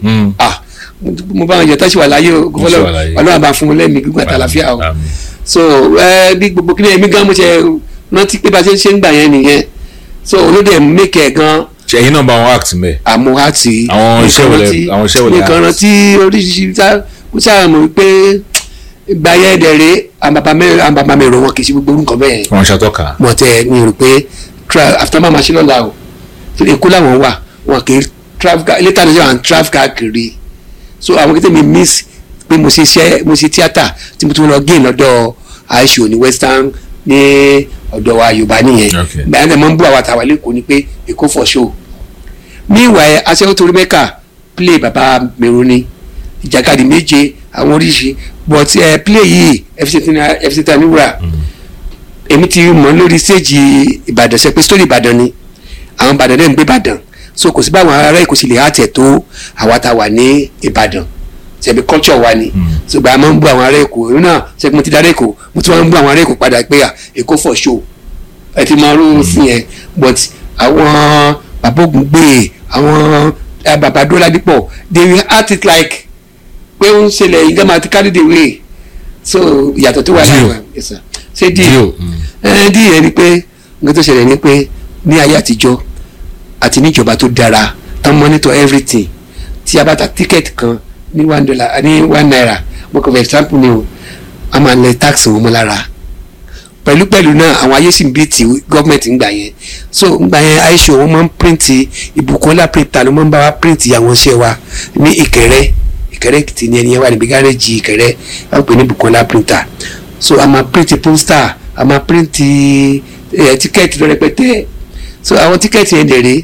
S2: mo bá wọn jẹ tọ́sí wà láyé Ọlọ́run bá fún un lẹ́mìí gbígbà tàlàfíà o so bí gbogbo kí ni èmi gan mo ṣe rántí pé bá ṣe ń gbà yẹn nìyẹn so olóde mẹ́kẹ̀ gan.
S1: ṣẹ̀yìn náà bá wọn act mẹ́.
S2: àmọ́ act
S1: àwọn iṣẹ́ wọlé
S2: nìkan rántí oríṣiríṣi kó sáà mọ̀ pé ìgbà yẹn dẹ̀rẹ̀ àbàbà mẹ́rọ wọn kì í ṣe gbogbo nǹkan bẹ́ẹ̀.
S1: wọn ṣàtọ́ka.
S2: mo tẹ mi rò pé after mama ṣe lọ́la o Èkó làwọn wà wọn kì í later ní sọ́wọ́n traffic kiri so àwọn kí tèmi miss pé mo ṣe tíátà tí mo tún lọ gé lọ́dọ̀ aisho ní western ní ọ̀dọ̀ wa Yorùbá nìyẹn báyìí náà mo ń bú àwọn àtàwọn lẹ́kọ̀ọ́ ni pé Èkó for show meanwhile aṣẹ́wó torí mẹ́kà play bàbá Mèroni ìjàkadì méje àwọn oríṣi but play yìí FCT Anywura èmi ti mọ̀ lórí stage Ìbàdàn ṣe pé story Ìbàdàn ni àwọn Ìbàdàn náà ń gbé Ìbàdàn so kò sí báwọn ará Èkó sì lè hàtẹ̀ tó àwa tá wà ní Ìbàdàn ṣebí culture wa ni ṣùgbọ́n a máa ń bú àwọn ará Èkó èmi náà ṣe mo ti darí Èkó mo ti máa ń bú àwọn ará Èkó padà pé Èkó for show ẹ ti máa rú sí yẹn but àwọn bàbá Ògúngbè àwọn bàbá Dọ́ládípọ̀ they will act it like pé ó ń ṣẹlẹ̀ yìí gẹ́gẹ́ ti carry the way so ìyàtọ̀ tó wà láwọn ṣé díẹ̀ díẹ̀ ni pé nǹkan tó ṣẹlẹ̀ ni pé ní ayé àtijọ́ àti níjọba tó dára tán monitor everything tí a bá ta ticket kan ní $1 ní $1 mo kàn for example ni o a máa lẹ tax wọn mọ́ lára pẹ̀lú náà àwọn ayé sì ń bí ti gọ́ọ̀mẹ̀ntì ń gbà yẹn so ń gbà yẹn aisho wọn máa ń print Ìbùkọ́lá printer ló máa ń bá wa print àwọn iṣẹ́ wa ní Ìkẹrẹ́ Èkìtì ní ẹni yẹn wà níbi gáréjì Ìkẹrẹ́ wọ́n pè ní Ìbùkọ́lá printer so a máa print poster a máa print tíkẹ́ẹ̀tì lọ rẹpẹtẹ so àwọn tíkẹ́ẹ̀tì yẹn dẹ̀ rèé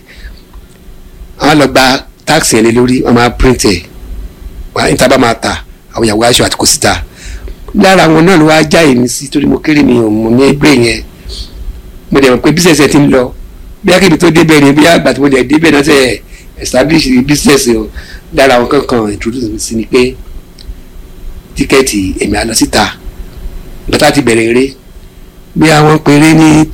S2: àwọn lọ gba tax yẹn lé lórí wọ́n máa print ẹ̀ wọ́n á bá máa ta àwọn ìyàwó aṣọ àti kò síta lára àwọn náà ló wá já èmi sí torí mo kéré mi ò mọ̀ ní ẹgbẹ́ yẹn mo dẹ̀ mọ̀ pé business ẹ ti ń lọ bí akébi tó débẹ̀ ni bí àgbà tí mo dẹ̀ débẹ̀ náà ṣe establish business o lára àwọn kankan introduce mi sí ni pé tíkẹ́ẹ̀tì èmi àlọ́ síta lọ́tà ti bẹ̀rẹ̀ eré bí àwọn péré ní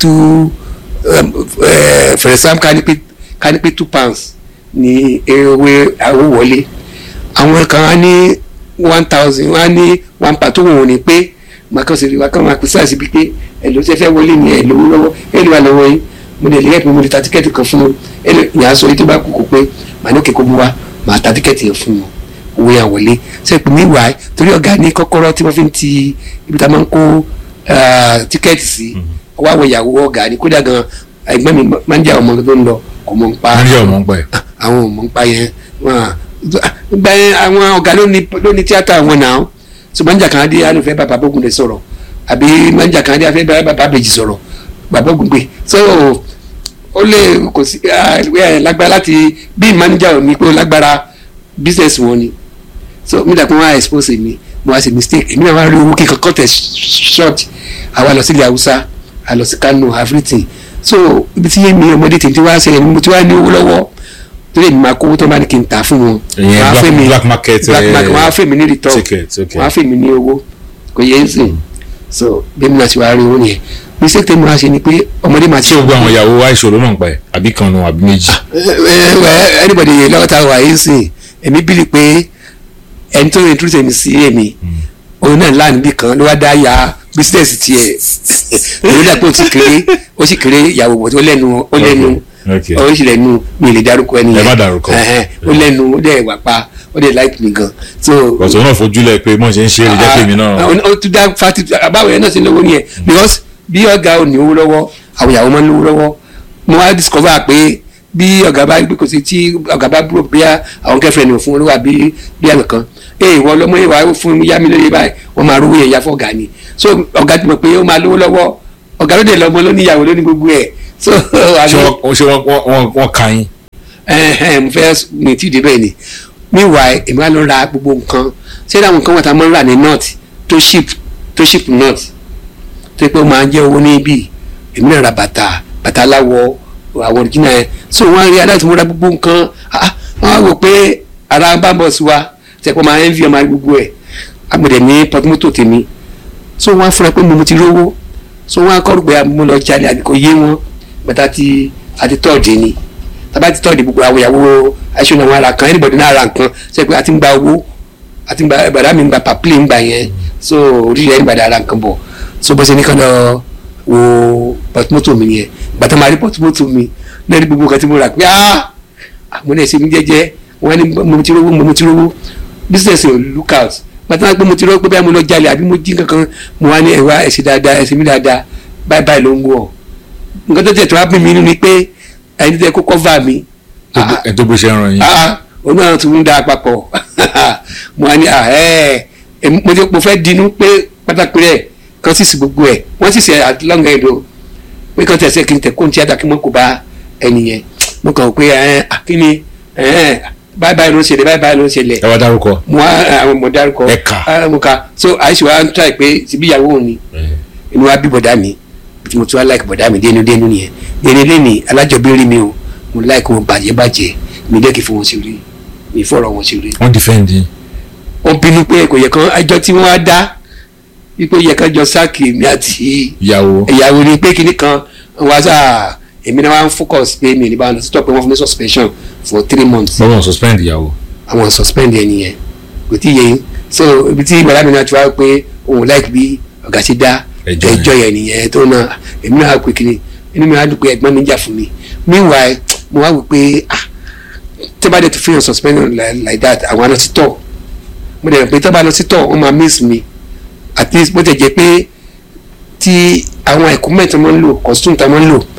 S2: for example ká ní pé £2 ní owó wọlé àwọn kan á ní 1,000 wọ́n á ní £1 tó wọ̀n ní pé màkàn sí wa kàn máa pèsè àṣìbí pé èlò tí ẹ fẹ́ wọlé ní èlò lọ́wọ́ èlò wà lọ́wọ́ yín mo lè lẹ́yìn pé mo lè ta tíkẹ́ẹ̀tì kan fún un èlò ìyá sọ yìí tó bá kú kó pé màá ní òkè kó mú wa màá ta tíkẹ́ẹ̀tì yẹn fún wọn owó yẹn wọlé ṣe pé mi wà torí ọ̀gá ní kọ́kọ́rọ́ tí wọ́n fi ń ti ibi tá a máa ń kó tíkẹ́ẹ̀tì sí ọwọ́ àwọn ìyàwó ọ̀gá ní kódà gan ẹgbẹ́ mi máa ń jẹ́ ọmọ tó ń lọ kò mọ̀ ń pa àwọn ò mọ̀ ń pa yẹn gba àwọn ọ̀gá ló ní tíátà wọn náà so manja kan adé alùfẹ́ bàbá Ògúndé sọ̀rọ̀ àbí manja kan adé afẹ́ bàbá Bèjì sọ̀rọ̀ bàbá Ògúndé so ó lè kò sí lágbára láti bí manager ò ní pé ó lágbára business wọn ni so mi dàpọ̀ wọn á expose mi mo wá sí mistake èmi náà wá rí owó kíkan cut short àwa lọ sílẹ̀ Haúsá a lọ sí Kano everything so ibi tí mi ọmọdé tèmi wá ṣẹlẹ̀ mo ti wá ní owó lọ́wọ́ torí èmi máa kówó tó bá ní kí n tà fún wọn.
S1: black market
S2: wọ́n á fẹ́ mi ní return wọ́n á fẹ́ mi ní owó kò yẹ ń sìn so bí mi náà ṣe wá rí owó nìyẹn mistake tẹ́mi wá ṣe ni pé ọmọdé máa ti.
S3: ṣé o gbọ́ àwọn ìyàwó wa ìṣòro náà ń pa ẹ̀ àbí kan nu àbí méjì.
S2: anybody lọ́wọ́ ta wà yín sìn èmi bílí pé ẹni tó introduce mi sí èmi òun náà láàánú bí kan ló wá dá ya business tiẹ̀ òun náà pé ó sì kéré ìyàwó bọ̀ tó lẹ́nu ó sì lẹ́nu mi lè dárúkọ ẹni yẹn
S3: ẹ má dárúkọ
S2: ó lẹ́nu ó dẹ̀ wà pa ó dẹ̀ like mi gan.
S3: ọ̀sán náà fojúlẹ̀ pé mọ̀ ṣe ń ṣe é lè jẹ́ pé mi náà.
S2: ó tún dá fati àbáwọ̀ yẹn náà sí lówó nìyẹn because bí ọ̀gá ò ní owó lọ́wọ́ àwọn ìyàwó máa ń lówó lọ́wọ́ mo wá discover pé bí ọ̀gá bá gbé kò sí tí ọ̀gá bá búrò bí àwọn girlfriend ò fún olówó àbí bí àmì kan ìwọ lọmọ ìwà fún yá mi lóye báyìí wọ́n máa rówó yẹn yá fọ́gà ni so ọ̀gá ti mọ̀ pé ó máa lówó lọ́wọ́ ọ̀gá ló dé lọ́mọ ló níyàwó ló ní gbogbo ẹ̀ so.
S3: ṣé wọ́n ka yín.
S2: mo fẹ́ mi tí ì débẹ̀ ni meanwhile èmi wá lọ ra gbogbo nǹkan ṣé àwọn nǹkan wọn ta máa ń rà ní north tó ship north tó yẹ pé ó máa ń jẹ́ owó níbí èmi náà ra bàtà aláwọ̀ àwọn original yẹn so wọ́n rí aláìsí mo ra gbogbo nǹkan wọ́n á wò pé ara bá bọ̀ sí wa tẹ́ pé máa ń fi ọmọ gbogbo ẹ̀ agbèdè ní pọtumọ́tò tèmi so wọ́n á fura pé mo ti rówó so wọ́n á kọ́ rògbé mo lọ jalè àbíkọ yé wọn bàtà àti tọ́ọ̀dì ni tàbá ti tọ́ọ̀dì gbogbo àwọn ìyàwó aṣọ náà wọn ara kan anybody náà ra nǹkan ṣe pé àti ń gba owó àti bàdá mi ń gba pàpílì ń gbà yẹn so oríṣiríṣi anybody ara nǹkan bọ̀ so bó ṣe ní kán lọ wo pọtumọ́tò mi yẹn bàtà máa rí pọtumọ́tò mi náà rí gbogbo nǹkan tí mo rà pé mo náà ṣe mi jẹ́jẹ́ wọ́n ní mo ti rówó business look out bàtà máa gbé mo ti rówó pé báyìí mo lọ jalè àbí mo jí kankan mo wá ní ẹ̀wá ẹ̀sìn dáadáa ẹ̀sìn mi dáadáa báyìí ló ń wọ̀ nǹkan tó tẹ̀ tó wá bí mi nínú ni pé ẹni tẹ́ kó cover mi.
S3: ẹ tó bó ṣe ràn yín.
S2: òun náà tún ń da papọ̀ mo wá ní mo fẹ́ dinú pé pátákó rẹ̀ kan sì sí gbogbo ẹ̀ wọ́n sì ṣe àtúlọ́ngà ẹ̀dọ́ pé kan tẹ̀sẹ̀ kí n tẹ̀ kó n tíátà kí wọ́n kó bá ẹni yẹn mo kàn pé kí ni báyìí ló ń ṣẹlẹ̀ báyìí ló ń ṣẹlẹ̀.
S3: ẹ wá dárúkọ.
S2: mo dárúkọ.
S3: ẹ kà.
S2: mo kà so àìsí wa ń try pé síbí ìyàwó òun ni inú wa bí bọ̀dá mi tí mo tún wá like bọ̀dá mi dénú nìyẹn dénú lẹ́nìí alájọbí rí mi o mo like wọn bàjẹ́ mi dẹ́kì fún wọn sí rí mi fọ̀rọ̀ wọn sí rí.
S3: wọ́n defend yín.
S2: wọ́n bínú pé kò yẹ kán ẹjọ́ tí wọ́n á dá wípé yẹ kán jọ sáàkì mi àti ìyàwó ni pé kinní kan wá sáà èmi náà wá ń focus pé mi ò ní bá wọn stop pé wọ́n fún mi suspension for 3 months.
S3: bọ́wọ́n suspend ìyàwó.
S2: àwọn suspend ẹ nìyẹn kò tí yẹ yín so ibi tí bàbá mi náà ti wá pé òun like bí ọ̀gá ti dá ẹjọ́ yẹn nìyẹn tó náà èmi náà pè kiri inú mi á dùn pé ẹ̀gbọ́n mi jà fún mi meanwhile mo wá wò pé tí bá dé ti fihàn suspension like that àwọn àna ti tọ̀ mo dẹ̀ pé tí bá lọ sí tọ̀ wọ́n máa miss mi at least bó tẹ̀ jẹ́ pé tí àwọn equipment máa ń lò costume tá máa ń lò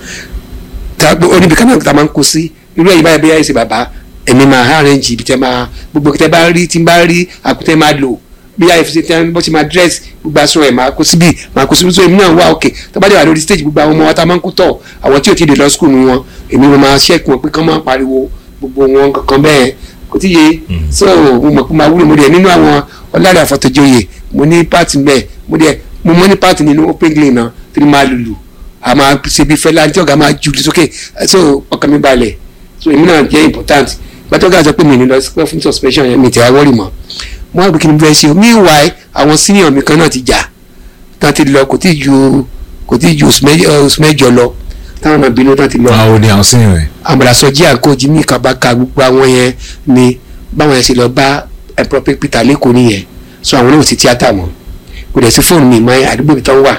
S2: oníbi kan náà tá máa ń kó sí irú ẹ̀yìn báyìí bí ẹ̀yìn sí bàbá ẹ̀mí máa arrange ibi tẹ́ máa gbogbo tẹ́ bá rí tí n bá rí àkútẹ́ máa lò bí àìfisẹ́ tẹ́ bó ti máa dress gbogbo aṣọ ẹ̀ máa kó síbi so èmi náà wá òkè tó bá dé wà lórí stage gbogbo àwọn ọmọ wa tá máa ń kú tọ̀ àwọn tí ò ti dé lọ school wọn èmi mo máa ṣẹ́kù wọn pé kán máa pariwo gbogbo wọn kankan bẹ́ẹ̀ kò tí yé so mo mọ̀ pé máa wúlò mo dẹ̀ nínú àwọn ọ̀làdà àfọ̀tọ̀jọyè mo ní part bẹ́ẹ̀ mo mọ́ ní part nínú open glay náà tí máa lùlù a máa ṣe bí fẹ́lá tí ọ̀gá máa jù sókè so ọkàn mi balẹ̀ so èmi náà jẹ́ important gbàtọ́ gà sọ pé mi ní lọ sí pé fún suspension yẹn mi ti wá wọ́rì mọ́ mo wá pé kí ni bẹ́ẹ̀ ṣe o meanwhile àwọn senior mi kan náà ti jà tán ti lọ kò tí ju oṣù mẹ́jọ lọ táwọn náà bínú tán ti lọ.
S3: àwọn ò ní àwọn senior rẹ.
S2: àmàlàsọjí àkójì ní kabaka gbogbo àwọn yẹn ni báwọn yẹn ṣe lọ bá ẹ̀pọ̀ Peter lẹ́kọ̀ọ́ nìyẹn so àwọn náà ò sí tíátà mọ́ kò dẹ̀ sí fóònù mi mọ́ àdúgbò mi tán wà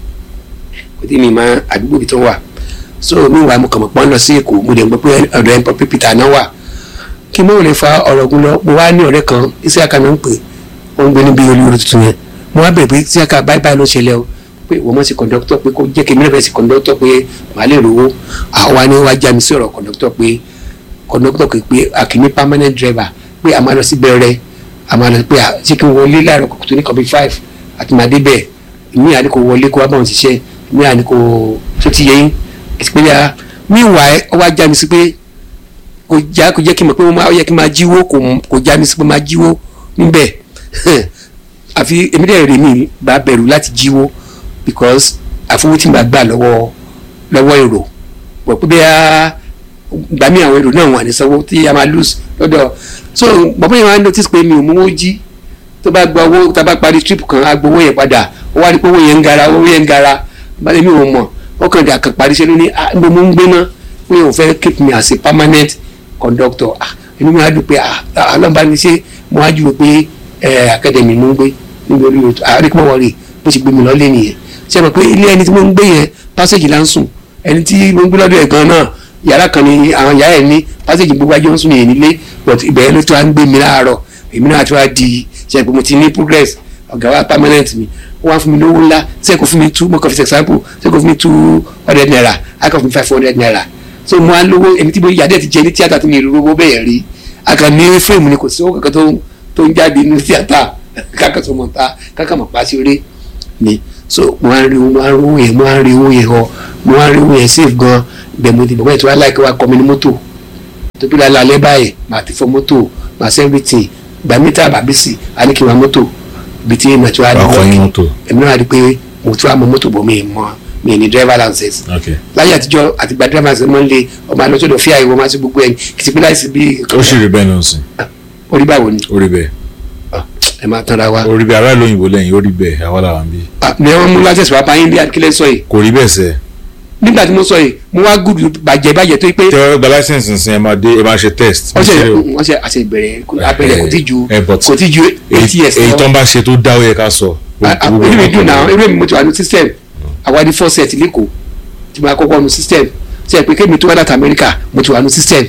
S2: kò tí mi mọ́ àdúgbò mi tán wà so meanwhile mo kàn mọ̀ pọ́n lọ sí Èkó mo dẹ̀ gbọ́ pé ọ̀dọ̀ ẹ̀pọ̀ Peter náà wà kí mo lè fa ọ̀rọ̀ ogun lọ mo wá ní ọ̀rẹ́ kan Isiaka náà ń pè ó ń gbé níbi olórí tuntun yẹn mo wá bẹ̀rẹ̀ pé Isiaka báyìí ló ṣẹlẹ̀ o pé wọ́n mọ̀ sí kọ̀ǹdọ́tọ̀ pé kó jẹ́ kí mi náà fẹ́ sí kọ̀ǹdọ́tọ̀ pé màá lè rówó àwa ni wọ́n já mi sí ọ̀rọ̀ kọ̀ǹdọ́tọ̀ pé àkíní permanent driver pé a máa lọ sí bẹ̀rẹ̀ a máa lọ pé ṣé kí n wọlé láàárọ̀ kòtò ní kọ̀bí 5 àti màá dé bẹ̀ ìmí àní kò wọlé kó wá bá wọn ṣiṣẹ́ ìmí àní kò tó ti yẹ yín ìpínlẹ̀ meanwhile ó wá já mi sí pé kò jẹ́ kí n mọ̀ pé ó yẹ kí n máa jíwó kò já mi sí pé máa jíwó níbẹ̀ àfi èmi dẹ̀ rè mí bá bẹ̀rù láti jíwó because àfọwọ́ tí n bá gbà lọ́wọ́ èrò pọ̀ pé bẹ́ẹ̀ gbà mí àwọn èrò náà wà ní sanwó tí a máa lose lọ́dọ̀ so bàbá yẹn wá notice pé mi ò mówó jí tó bá gba owó tá a bá parí trip kan á gbowó yẹn padà ó wá rí pé owó yẹn ń gara balẹ̀ mi ò mọ̀ ó kàn dà kan parí sẹ́nu ní mo ń gbé náà pé òun fẹ́ keep me as a permanent conductor inú mi á dùn pé alọ́nba ni ṣé mo á jù pé academy mo ń gbé níbi orí ètò àríkùmọ̀ wọ̀rì bó ti gbé mi lọ́lé nìyẹn ṣe mọ̀ pé ilé ẹni tí mo ń gbé yẹn passage là ń sùn ẹni tí mo ń gbé lọ́dọ̀ ẹ̀ gan náà yàrá kan ni àwọn yàrá ẹ̀ ní passage gbogbo ajọ́ ń sùn yẹn nílé but ibẹ̀ ló tó wá ń gbé mi láàárọ̀ èmi náà tó wá di ṣe pé mo ti ní progress ọ̀gá wa permanent mi wọ́n á fún mi lówó ńlá ṣe kò fún mi mo kàn fi example ṣe kò fún mi 200 naira a kàn fún mi 500 naira so mo á lówó èmi tí mo yàdẹ̀ ti jẹ ní tíátà tó ní ìlú owó bẹ́ẹ̀ rí a kàn ní fíìmù ni kò sí owó kankan tó ń jáde ní tíátà kákan tó mọ̀ ta kákan mọ̀ pa sí eré ni so mo á rí owó yẹn save gan bẹ́ẹ̀ mo ti bọ̀ bẹ́ẹ̀ tó wá láìpẹ́ wá kọ́ mi ní mọ́tò tó bí lálẹ́ báyìí màá ti fọ mọ́tò màá ṣe everything gbà mítà bàbísì a ní kí n wá mọ́tò bí tí mo ti wá ní mọ́tò èmi náà rí pé mo ti wá mọ mọ́tò bọ̀ mi ní driver license láyé àtijọ́ àti gba driver license mọ́ ń lé ọmọ alọ́sọ̀dọ̀ fíà ìwọ máa ṣe gbogbo ẹni kìtì pé láìsí bí.
S3: ó sì rí bẹ́ẹ̀ náà sí.
S2: orí báwo ni.
S3: orí bẹ́ẹ̀.
S2: ẹ máa tanra wa.
S3: orí bẹ́ẹ̀ aráàlú òyìnbó lẹ́yìn orí bẹ́ẹ̀ àwa làwọn bí.
S2: ní wọ́n mú license wá báyìí bí akílẹ̀ sọ yìí.
S3: kò rí bẹ́ẹ̀ sẹ́.
S2: nígbà tí mo sọ yìí mo wá gùdù bàjẹ́ tó pé.
S3: tẹ́wọ́ gba license nsìn ẹ máa ṣe test.
S2: wọ́n ṣe àṣẹ ìbẹ̀rẹ̀ abẹ́rẹ́ kò tí ju 8 years lọ.
S3: èyí tó ń bá ṣe tó dá ó yẹ ká sọ.
S2: inú mi dùn náà eré mi mo ti wà ní system àwa ní 4 set lẹ́kọ̀ọ́ tí mo àkọ́kọ́ nu system ṣe pé kémi tó wá láti Amẹ́ríkà mo ti wà nu system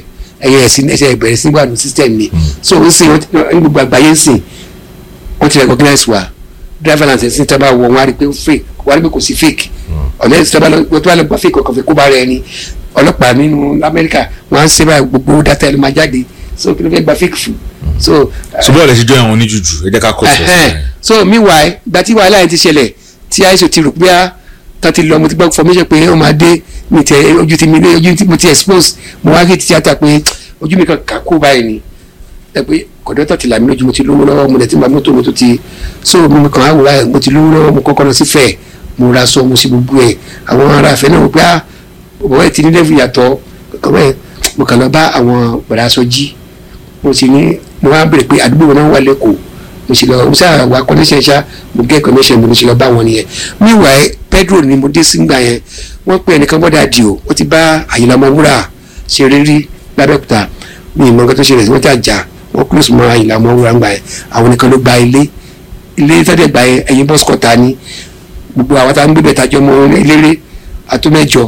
S2: ẹ̀sẹ̀ ìbẹ̀rẹ̀ sí wà nu system ni so ó sì ní gbogbo àgbáyé ń sìn wọ́n ti recognize wa driver license ní tábà wọ̀ wọ́n á rí pé fake wọ́n á rí pé kò sí fake ọ̀nà ẹ̀sìn tábà lọ́wọ́ tó wà lọ́gbà fake ọkàn fẹ́ kó bá rẹ̀ ni ọlọ́pàá nínú Amẹ́ríkà wọ́n á ń ṣe báyìí gbogbo data ẹ̀ ló máa jáde so kí ló fẹ́ gba fake fún so.
S3: ṣùgbọ́n ọ̀rẹ́ ti jọ ẹ̀wọ̀n oníjújù ẹ jẹ́ ká kọ́
S2: so meanwhile ìgbà tí wàhálà yẹn ti ṣẹlẹ̀ tí àìsàn ti rò pé tàti lọ mo ti gbọ́ formation pé ó máa dé mi tẹ ojú ti mi lé ojú tí mo ti expose mo wá rí tíátà pé ojú mi kan kàkó báyìí ni ẹ pé kọ̀dọ́tà ti là mí lójú mo ti lówó lọ́wọ́ mo lẹ̀ tí mo mọ́tò mo tó ti so mo kàn á wò láyé mo ti lówó lọ́wọ́ mo kọ́kọ́ lọ sí fẹ̀ mo ra sọ mo sì gbogbo ẹ̀ àwọn ará àfẹ́ náà wò pé bọ̀wọ́ ẹ̀ ti ní lẹ́fù yàtọ̀ kọ́mọ́ mo kàn lọ bá àwọn bọ̀dá aṣọ jí mo sì ní mo wá bèrè pé àdúgbò náà wà lẹ́kọ̀ọ́ mo sì lọ mo sáà wá connection ṣá mo get connection mo sì lọ bá wọn nìyẹn meanwhile Pedro ni mo dé sígbà yẹn wọ́n pè ẹnìkan bọ́dà di o wọ́n ti bá Àyìnlá Ọmọwúrà ṣe rírí lábẹ́òkúta mi ìmọ̀ nǹkan tó ṣẹlẹ̀ sí wọ́n ti àjà wọ́n close mọ́ Àyìnlá Ọmọwúrà ńgbà yẹn àwọn nìkan ló gba ilé tọ́jú ẹgbà yẹn ẹ̀yìn bọ́sù kọ́ta ni gbogbo àwọn tá a ń gbé bẹ̀ tajọ́ mọ́ eléré àtúmẹ̀jọ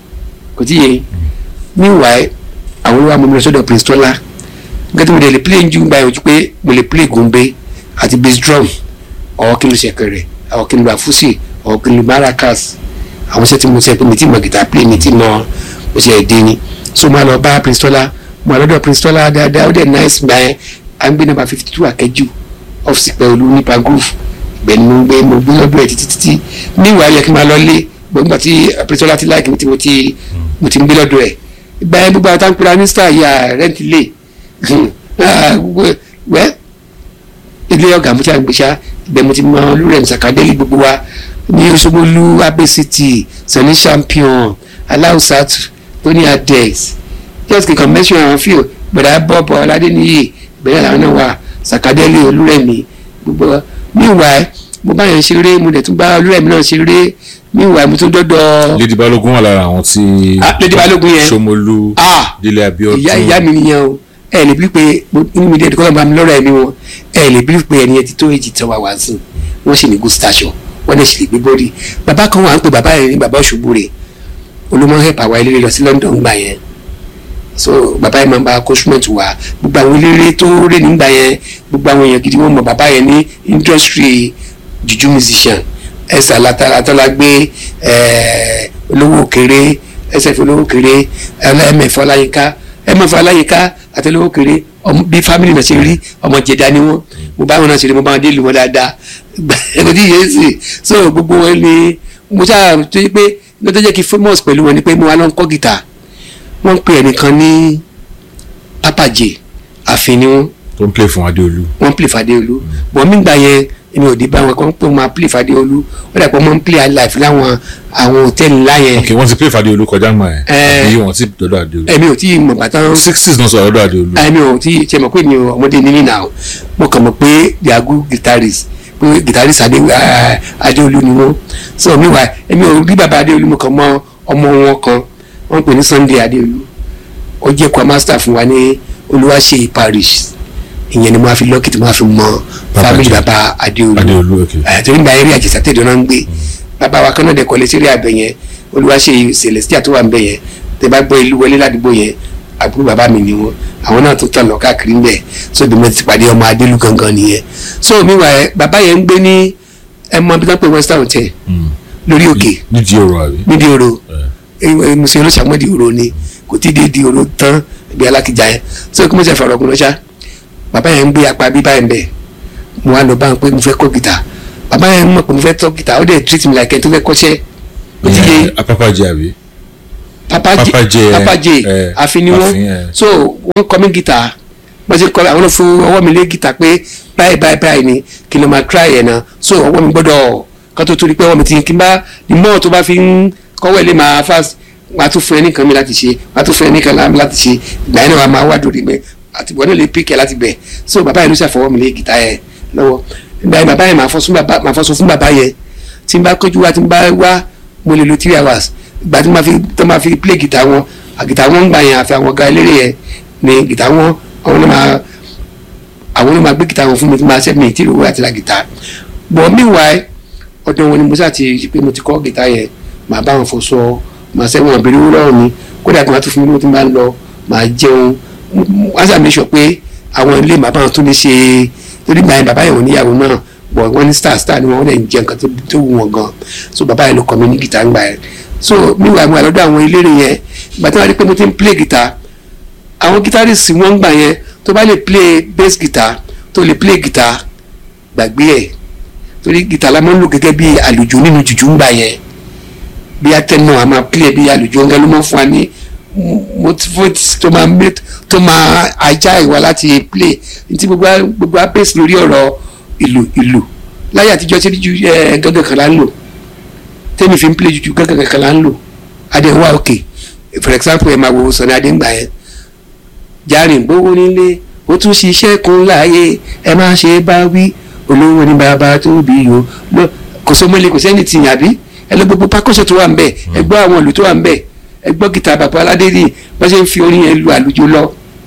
S2: kò tí yẹ meanwhile àwọn olówó amúmi lọ sọ́dọ̀ Prince Tọ́lá nǹkan tí mo lè play njù ńgbà yẹn ojú pé mo lè play gombe àti bass drum ọ̀ kí n lè ṣẹ̀kẹ̀rẹ̀ ọ̀ kí n lè àfúsì ọ̀gbìn maracas àwọn iṣẹ́ tí mo ṣe pé mi ti mọ̀ guitar play mi ti mọ̀ mo ṣe èdè ni so mo lọ bá Prince Tọ́lá mo lọ́dọ̀ Prince Tọ́lá dáadáa ó dẹ̀ nice gbà yẹn à ń gbé number 52 Akẹ́jù ọ́fíìsì pẹ̀lú nípa groove ìgbẹ́ni mo gbé lọ́dọ̀ ẹ̀ títí níwàá yẹ kí n máa lọ lé gbọ́ngbà tí Prince Tọ́lá ti láìkí mo ti ń gbé lọ́dọ̀ ẹ̀ ìgbà yẹn gbogbo àwọn táǹkúra ní star yà rẹ́ǹtì lé wẹ́ ilé ọ̀gá mo ti àgbèsà ìgbẹ́ mo ti mọ olúrẹ̀ Sakadeli gbogbo wa ní Òṣogbolú abẹ́sìtì Sunny Champion aláùsàtù Tony Adex just kí convention àwọn fíò gbọdọ̀ bọ́ọ̀bọ̀ Ọládéníyì bẹ́ẹ̀ làwọn náà wà Sakadeli Olúrẹ̀mí gbogbo meanwhile mo bá yẹn ṣeré mo dẹ̀ tún bá Olúrẹ̀mí náà ṣeré meanwhile mo tún dọ́dọ̀.
S3: Lady Balógun wà lára àwọn tí.
S2: Lady Balógun yẹn
S3: Ṣómolú Délé Abíọ́dún.
S2: ìyá mi nìyẹn o ẹ lè bí pé inú mi dé ẹ̀dùn kọ́lọ́ bá mi lọ́rọ̀ ẹ̀mí wọn ẹ lè bí pé ẹni yẹn ti tó èjì tán wá wá sí wọ́n sì ní good station wọ́n lè ṣe lè gbé bọ́ọ̀dì bàbá kan wà ń pè bàbá yẹn ní bàbá Òṣùbúrè olùmọ̀ hẹ́pà wa eléré lọ sí London gbà yẹn so bàbá yẹn máa ń bá cosmet wá gbogbo àwọn eléré tó rè nígbà yẹn gbogbo àwọn èèyàn gidi wọ́n mọ̀ bàbá yẹn ní industry juju musician ẹsẹ̀ Atọ́lágbé olówó òkèrè ẹsẹ̀ olówó òkèrè ẹmẹ̀fọ́ Ọláyínká àti olówó òkèrè bí family náà ṣe rí ọmọ Jẹ̀dá ni wọ́n mo bá wọn náà ṣe rí mo bá wọn dé ìlú wọn dáadáa ẹ̀kọ́ tí yéé sì so gbogbo wọn ni mo ṣáà tó yí pé ló tó jẹ́ kí famous pẹ̀lú wọn ni pé mo wá lọ ń kọ́ gìtà wọ́n ń pè ẹnìkan ní Papa J àfin ni wọ́n
S3: tó ń play fún Adéolú.
S2: wọ́n play fàdéolú bọ̀ mí gbà yẹn èmi ò dé bá wọn kàn pé wọ́n máa play fàdéolú ó dà pé wọ́n máa ń play alive láwọn àwọn hòtẹ́ẹ̀lì ńlá yẹn.
S3: ok wọ́n ti play fàdéolú kọjá mọ́ ẹ̀ àbí wọ́n ti dọ́dọ̀ Adéolú.
S2: èmi ò tí ì mọ̀ bàtà
S3: 60s náà sọ ọ̀dọ̀ Adéolú.
S2: èmi ò tí ì ṣe mọ̀ pé mi ò ọmọdé ní nínà o mo kàn mọ̀ pé they are good guitarists pé guitarist Adéolú ni wọ́n so mi wà èmi ò rí bàbá Adéolú mo kàn mọ̀ ọmọ wọn kan wọ́n pè ní Sunday Adéolú ó jẹ́ choir master fún wa ní Olúwaṣeyì parish ìyẹn ni mo fi lọ́kìtì mo fi mọ family bàbá Adéolú torí nígbà eré àjẹsà tẹ̀dọ̀ náà ń gbé bàbá wa kan náà dẹ̀ kọ́lé sí eré àbẹ̀ yẹn Olúwaṣeyì Celestia tó wà ń bẹ̀ yẹn tẹ bá gbọ́ ìlú wọlé ládùúgbò yẹn àbúrò bàbá mi ni wọn àwọn náà tó tàn lọ káàkiri ńbẹ so bí mo ti pàdé ọmọ Adéolú gangan nìyẹn so mi wà bàbá yẹn ń gbé ní ẹmọ bí wọ́n pè Western Hotel lórí òkè
S3: nídìí òrò àbí
S2: nídìí òrò musin olóṣàmọ́dì òrò ni kò tí ì di òrò tán bí Alákìjà yẹn so kí mo ṣe fọ̀rọ̀ ọkùnrin lọ́ṣà bàbá yẹn ń gbé apá bíbá yẹn bẹ̀ mo wá lọ bá ń pé mo fẹ́ kọ́ gìtà bàbá yẹn mọ̀ pé mo fẹ́ tọ́ gìtà ó dẹ̀ treat me like ẹni tó fẹ́ kọ́ṣẹ́ ó ti yé
S3: Apapajẹ àbí.
S2: Papajẹ àfin ni wọ́n so wọ́n kọ́ mi gìtà wọ́n ti kọ́ àwọn fún ọwọ́ mi lé gìtà pé báyìí ni kí ló máa try ẹ̀ náà so ọwọ́ mi gbọ́dọ̀ kan tó torí pé ọwọ́ mi ti kí n bá ní mọ́ọ̀ tó bá fi ń kọ́wọ́ ẹ̀ lé máa fast wàá tún fún ẹ nìkan mi láti ṣe wàá tún fún ẹ nìkan láti ṣe ìgbà yẹn náà wàá máa wá dòrí mi àti ìwọ náà lè píkẹ́ láti bẹ̀ so bàbá yẹn ló ṣàfọwọ́ mi lé gìtá yẹn lọ́wọ́ ìgbà yẹn bàbá yẹn máa fọ́sùn fún bàbá yẹn tí n bá kọjú wá tí n bá wá mo lè lo 3 hours ìgbà tí tó máa fi play gìtá wọn àgìtá wọn ń gbà yẹn àfi àwọn ọ̀gá eléré yẹn ní gìtá wọn àwọn náà máa gbé gìtá wọn fún mi tí máa ṣẹ́ mi tí ìrówó àti la gìtá but meanwhile ọ̀dọ̀ wọn ni mo ṣáà ti pé mo ti kọ́ gìtá yẹn màá bá wọn fọṣọ màá sẹ́wọ̀n àbẹ̀rẹ̀ owó lọ́rùn mi kódà kí wọ́n tún fún mi lówó tí n bá ń lọ màá jẹun wọ́n sàmì sọ pé àwọn ilé màá bá wọn tún lè ṣe torí gbà yẹn bàbá yẹn ò níyàwó náà bọ̀ wọ́n ní star ni wọ́n lè jẹ nǹkan tó wù wọ́n gan so bàbá yẹn ló kọ́ mi ní gìtá ńgbà yẹn so níwà mo wà lọ́dọ̀ àwọn eléré yẹn ìgbà tí wọ́n rí pé mo ti ń play gìtá àwọn guitarist wọ́n ń gbà yẹn tó bá lè play bass guitar tó lè play guitar gbàgbé ẹ̀ torí gìtá la máa ń lò gẹ́gẹ́ bí àlùjò nínú jùjú ńgbà yẹn bí atẹnu a máa play bí àlùjò ńgá ló máa ń fún wa ní motivate tó máa ajá ìwà láti play ntí gbogbo abẹ́sì lórí ọ̀rọ̀ ìlú láyé àtijọ́ tí ju gángan kan la ń lò tẹ́mi fi ń play ju gángan kan la ń lò adéwà òkè for example ẹ̀ máa wo Sunny Adé ńgbà yẹn járìn gbówó nílé ó tún ṣiṣẹ́ kun láàyè ẹ má ṣe bá wí olówó ní bàbá tó bí o kò sọmọlẹ kò sẹ́ni tì yàn bí ẹ lọ gbogbo pákọ́sọ̀ tó wà ń bẹ̀ ẹ gbọ́ àwọn ìlú tó wà ń bẹ̀ ẹ gbọ́ gìtá bàbá aládé ní bá ṣe ń fi orin yẹn lu àlùjọ lọ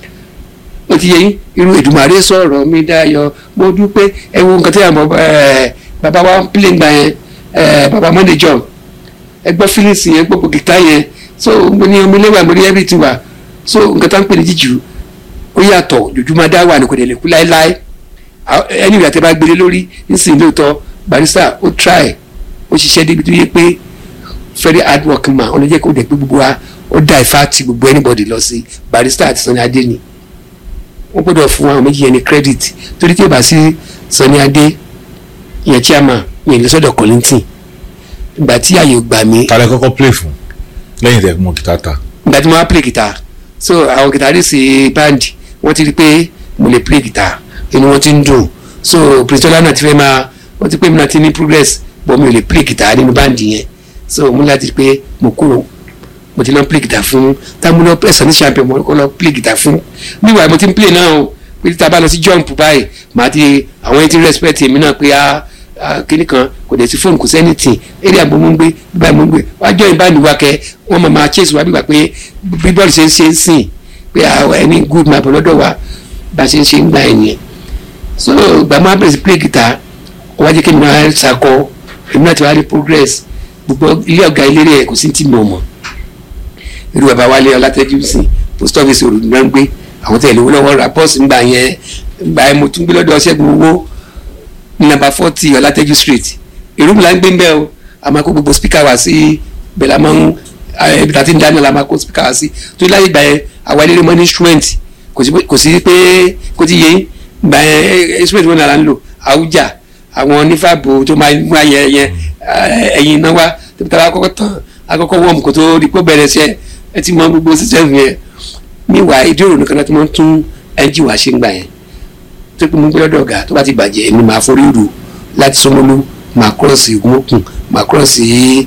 S2: ó ti yẹ yín irú Èdùmàrè sọ̀rọ̀ mi dayọ̀ mo dúpẹ́ ẹ wo nǹkan tí àwọn bàbá wa ń pílẹ̀ ńgbà yẹn bàbá Monday John ẹ gbọ́ fílíǹsì yẹn gbogbo gìtá yẹn so mo ní omi lẹ́wà mo rí everything wa so nǹkan tá ń pè ní jíjù ó yàtọ̀ jòjúmọ́ dá wà ní kò dé lè kú láéláé ẹni ìgbà tẹ́ bá gbélé lórí nísìnyí lóòótọ́ Barrister ó try ó ṣiṣẹ́ débi tó yẹ pé very hard working man ọ̀nà jẹ́ kó dẹ̀ pé gbogbo wa ó dá ìfá ti gbogbo anybody lọ sí Barrister àti Sunny Adé ni wọ́n gbọ́dọ̀ fún àwọn méjì yẹn ní credit torí tí ó bá sí Sunny Adé yẹn chairman yẹn lè sọ́dọ̀ Kollington ìgbà tí àyè gbà mí.
S3: kálẹ̀ kọ́kọ́ play fún lẹ́yìn tẹ̀ mọ gìtá ta.
S2: ìgbà tí mo wá play guitar so àwọn guitarist band wọ́n ti rí pé mo lè play guitar inú wọn ti ń dùn so Prince Tọ́lá náà ti fẹ́ máa wọ́n ti pé mi náà ti ní progress but mi ò lè play guitar nínú band yẹn so mo láti pé mo kúrò mo ti lọ play guitar fún Tamuna ẹ̀sán ní champion mo kọ́ lọ play guitar fún meanwhile mo ti ń play náà o pé tí ta bá lọ sí jump báyìí màá ti àwọn ẹni tí respect èmi náà pé kíní kan kò dẹ̀ sí fóònù kò sẹ́ni tì eré àbò mo ń gbé bíbá mo ń gbé wájọ́ ìbáni wa kẹ wọ́n máa chase wa bí wà pé bí bọ́ọ̀lù ṣe ń sìn pé ẹni good máa bọ̀ lọ́dọ̀ wa bá ṣe ń gbà ẹ̀yìn so ìgbà máa bẹ̀rẹ̀ sí play guitar wájú kí mi náà ṣàkọ èmi náà ti wá rí progress gbogbo ilé ọ̀gá eléré ẹ̀ kò sí tí mo mọ̀ irú bàbá Wálé Ọlátẹ́jú sí post office òrùn náà ń gbé àwọn tẹ̀lé owó lọ́wọ́ ra bọ́ọ̀sì ńgbà yẹn mo tún gbé lọ́dọ̀ Ṣẹ́gun owó number 40 Ọlátẹ́jú street ìrúmù là ń gbé ń bẹ́ o a máa kó gbogbo speaker wá sí bẹ̀rẹ̀ máa ń ibi tí a ti ń dáná la máa kó speaker wá sí tó láyé gbà yẹn àwa eléré mọ́ ní instrument kò sí pé kò ti yé gbà yẹn instrument wọn náà ń lò àwùjá àwọn onífàbò tó máa mú ayẹ yẹn ẹ̀yìn náà wá tó tàbí akọ́kọ́ tán akọ́kọ́ wọ́ọ̀mù kò tó rí pé bẹ̀rẹ̀ ṣe ẹ ti mọ gbogbo system yẹn níwà ìdí òrùn nìkan láti mọ́ tún ẹ́ńjì wá ṣe ń gbà yẹn tó pé mo gbé lọ́dọ̀ ọ̀gá tó bá ti bàjẹ́ èmi máa forí rù láti Ṣómólú máa cross Ògúnmọ́kùn máa cross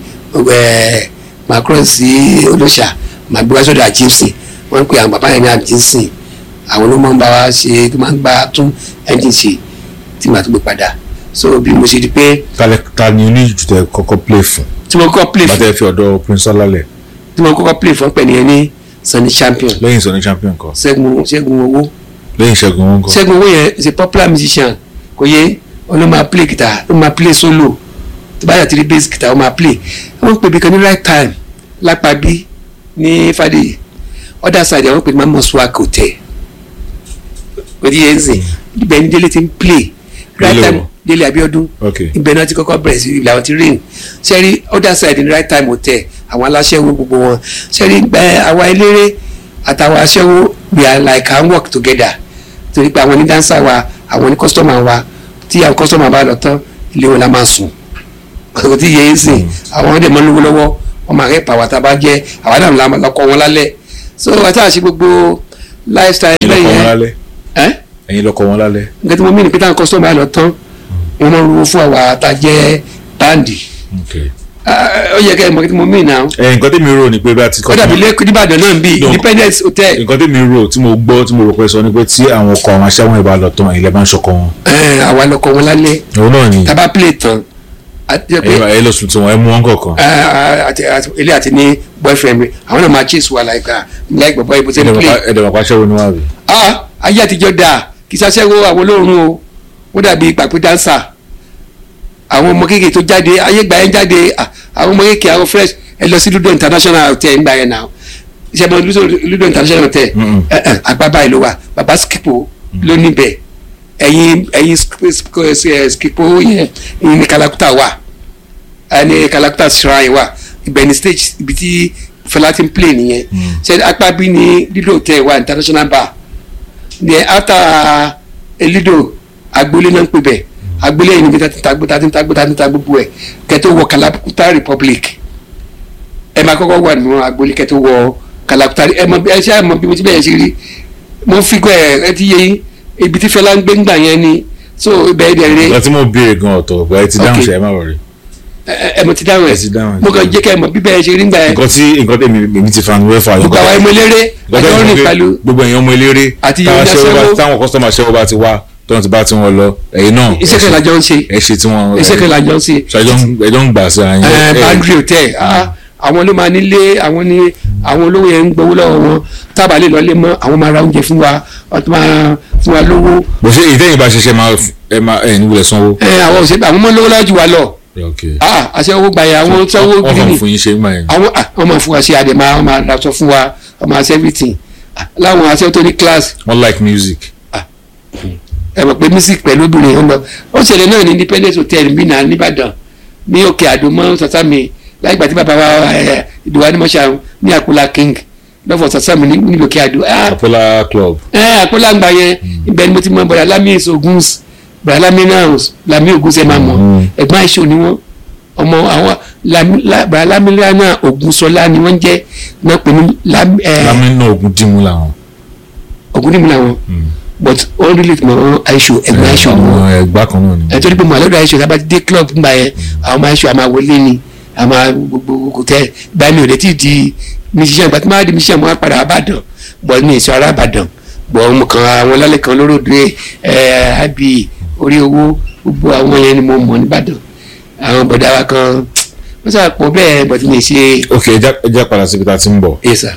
S2: Olóṣà máa gbé wá sọ́dọ̀ àjíǹsìn wọ́n ń pè àwọn bàbá yẹn ní àjíǹsìn àwọn ló máa ń bá wa ṣe tó máa ń bá tún engine ṣe tí màá tún gbé padà so bí mo ṣe di pé.
S3: ta ni oníjù tẹ kọ́kọ́ play fún.
S2: tí mo kọ́kọ́ play fún.
S3: bàtẹ́ fi ọ̀dọ̀ Prince Ọlálẹ̀.
S2: tí mo kọ́kọ́ play fún pẹ̀lú yẹn ní Sunny Champion.
S3: lẹ́yìn Sunny Champion kọ́.
S2: Ṣẹ́gun Owó.
S3: lẹ́yìn Ṣẹ́gun Owó kọ́.
S2: Ṣẹ́gun Owó yẹn is a popular musician kò yẹ ó ló máa play guitar ó máa play solo tó bá yà ti rí bass guitar ó máa play wọ́n pè mí kan ní right time lápá bí ní Fàdé other side àwọn pè mí Mama Swag Hotel kò tí yẹ ń sìn ibẹ̀ ní Délé ti ń play right time Délé Abíọ́dún ibẹ̀ náà ti kọ́kọ́ bẹ̀rẹ̀ sí ìlà ti ring sẹ́rí other side ní right time hotel àwọn aláṣẹ́wó gbogbo wọn sẹ́rí àwa eléré àtàwọn aṣẹ́wó we are like can work together torí pé àwọn ní dancer wa àwọn ní customer wa tí àwọn customer bá lọ tán ilé wọn la máa sùn kò tí yẹ ń sìn àwọn ọdẹ mọ́ lówó lọ́wọ́ wọ́n máa rẹ̀ pàwọ́ tá a bá jẹ́ àwọn náà la lọ́kọ́ wọn lálẹ́ so àti àṣẹ gbogbo lifestyle lẹ́yìn
S3: ẹ̀yin lọ́kọ́ wọn lálẹ́.
S2: nǹkan tí mo mí ní pé táwọn customer lọ tán wọ́n máa ń rówó fún àwa àtàjẹ́ báńdì ó yẹ kẹ́ ẹ̀ mọ̀ kí mo mí náà.
S3: nǹkan tí mi rò ni pé bá ti kọ́.
S2: ó dàbí lẹ́kọ̀ọ́ nìbàdàn náà ń bí Independence Hotel.
S3: nǹkan tí mi rò tí mo gbọ́ tí mo rò pé sọ ni pé tí àwọn ọkọ̀ àwọn aṣáwọn ìbá lọ tán ilẹ̀ bá ń ṣọkọ wọn.
S2: àwa lọkọ wọn lálẹ́.
S3: òun náà ni.
S2: tábà play tán.
S3: ẹ lọ sùn tí wọn ẹ mú wọn kọ̀ọ̀kan.
S2: ilé àti ní boyfriend mi àwọn náà máa chase wa like bọ̀bọ̀ ibo tẹ́ play.
S3: ẹ̀dọ̀ bàbá aṣẹ́wó ni wọ́n á rí.
S2: ayé àtijọ́ dáa kì í ṣaṣẹ́wó àwọn olóòórùn o wọ́n dàbí pàpẹ́ dáńsà àwọn ọmọ kéèké tó jáde ayé gbà yẹn jáde àwọn ọmọ kéèké àwọn fresh ẹ lọ sí Ludo International Hotel ń gbà yẹn náà ìṣẹ̀mọ Ludo International Hotel àgbàbá ìlú wa baba Skipo ló níbẹ̀ ẹ̀yin Skipo yẹn ní Kalakuta wà ní Kalakuta shrine wà ibẹ̀ ní stage ibi tí Fẹlá ti ń play nìyẹn ṣe apá bí ní Ludo Hotel wà international bar ní after Ludo agboolé náà ń pè bẹ́ẹ̀ agboolé yìí níbi tàti ta gbogbo ẹ kẹtó wọ Kalakuta Republic ẹ máa kọ́kọ́ wà nínú agboolé kẹtó wọ Kalakuta ẹ ṣe àmọ́ bí mo ti bẹ̀rẹ̀ ṣe rí mo fi kọ́ ẹ ti yé ibi tí Fẹlá ń gbé ńgbà yẹn ni so ibẹ̀ ẹ̀ rẹ̀.
S3: ìgbà tí mo béèrè gan ọ̀tọ̀ ọ̀gbà ẹ ti dáhùn ṣe ẹ má wọrí.
S2: ẹ mo ti dáhùn ẹ mo kàn jẹ́ kẹ́ ẹ mọ̀ bí bẹ́ẹ̀ ṣe rí ńgbà yẹn.
S3: nǹkan tí èmi ti fan wẹ́fà.
S2: gbogbo àwọn ọmọ eléré àjọ rìn pẹ̀lú
S3: gbogbo èèyàn ọmọ eléré táwọn kọ́sọ́mà ṣẹ́wọ́ bá ti wá tọ́nà ti bá tí wọ́n lọ ẹ̀yin náà.
S2: iṣẹ́ kan lajọ ń ṣe.
S3: ẹ ṣe tí wọ́n.
S2: iṣẹ́ kan lajọ ń ṣe.
S3: ẹjọ́ ń gbà sí ara yẹn.
S2: Boundary Hotel àwọn ló máa nílé àwọn olówó yẹn ń gbowó lọ́wọ́ wọn tábà lè lọ́lé mọ́ àwọn máa ra oúnjẹ fún wa wọ́n máa fún wa lówó.
S3: bó ṣe ìtẹ́yìn bá ṣiṣẹ́ ẹ ní wulẹ̀ sanwó.
S2: àwọn òṣèlú àwọn ọmọ lówó lọ́wọ́ jù wá lọ. àṣẹ owó gbàyà àwọn sanwó gidi ni àwọn máa fún wa ṣe àdèmà àwọn máa dàtọ̀ fún wa àwọn máa ṣe everything láwọn aṣẹ́ tó ní class.
S3: wọ́n like music.
S2: ẹ mọ̀ pé music pẹ̀lú obìnrin ọmọ ó ṣẹlẹ̀ náà ní Independence Hotel bí náà nìbàdàn ní Òkè Àdó mọ́ Sàsámì láìgbà tí bàbá wa ìdùwà ní mọ́ṣáà ní Àkúlà King lọ́fọ̀ Sàsámì ní Òkè Àdó.
S3: Àkúlà club.
S2: Àkúlà ń gbà yẹn ibẹ̀ ni mo ti mọ bọ̀dà Lami Oguns bọ̀dà Lami Oguns ẹ̀ máa mọ̀ ẹ̀gbọ́n àìṣò ni wọ́n ọmọ àwọn bọ̀dà Lami náà Ògúnṣọlá ni wọ́n jẹ́ náà pè ní
S3: Lami náà Ògúndìmú làwọn.
S2: Ògúndìmú làwọn but all relate mọ Aisho ẹgbẹ́ Aisho
S3: mọ ẹgbà kan náà ni.
S2: ẹ torí pé mo àlọ́dọ̀ Aisho tábà ti dé club ńgbà yẹn àwọn ọmọ Aisho àmà wọlé ni àmà gbogbo kò tẹ báyìí mi ò lè tí ì di musician ìgbà tí máa di musician mo á padà Ìbàdàn bọ̀ ní èso ara Ìbàdàn bọ̀ mo kàn àwọn lálẹ́ kan lóróde àbí orí owó gbogbo àwọn yẹn ni mo mọ̀ nìbàdàn àwọn bọ̀dá wa kan wọ́n sà pọ̀ bẹ́ẹ̀ bọ̀ tí mi ṣe.
S3: ok ẹ já padà síbi tá a ti ń bọ̀.
S2: yes sir.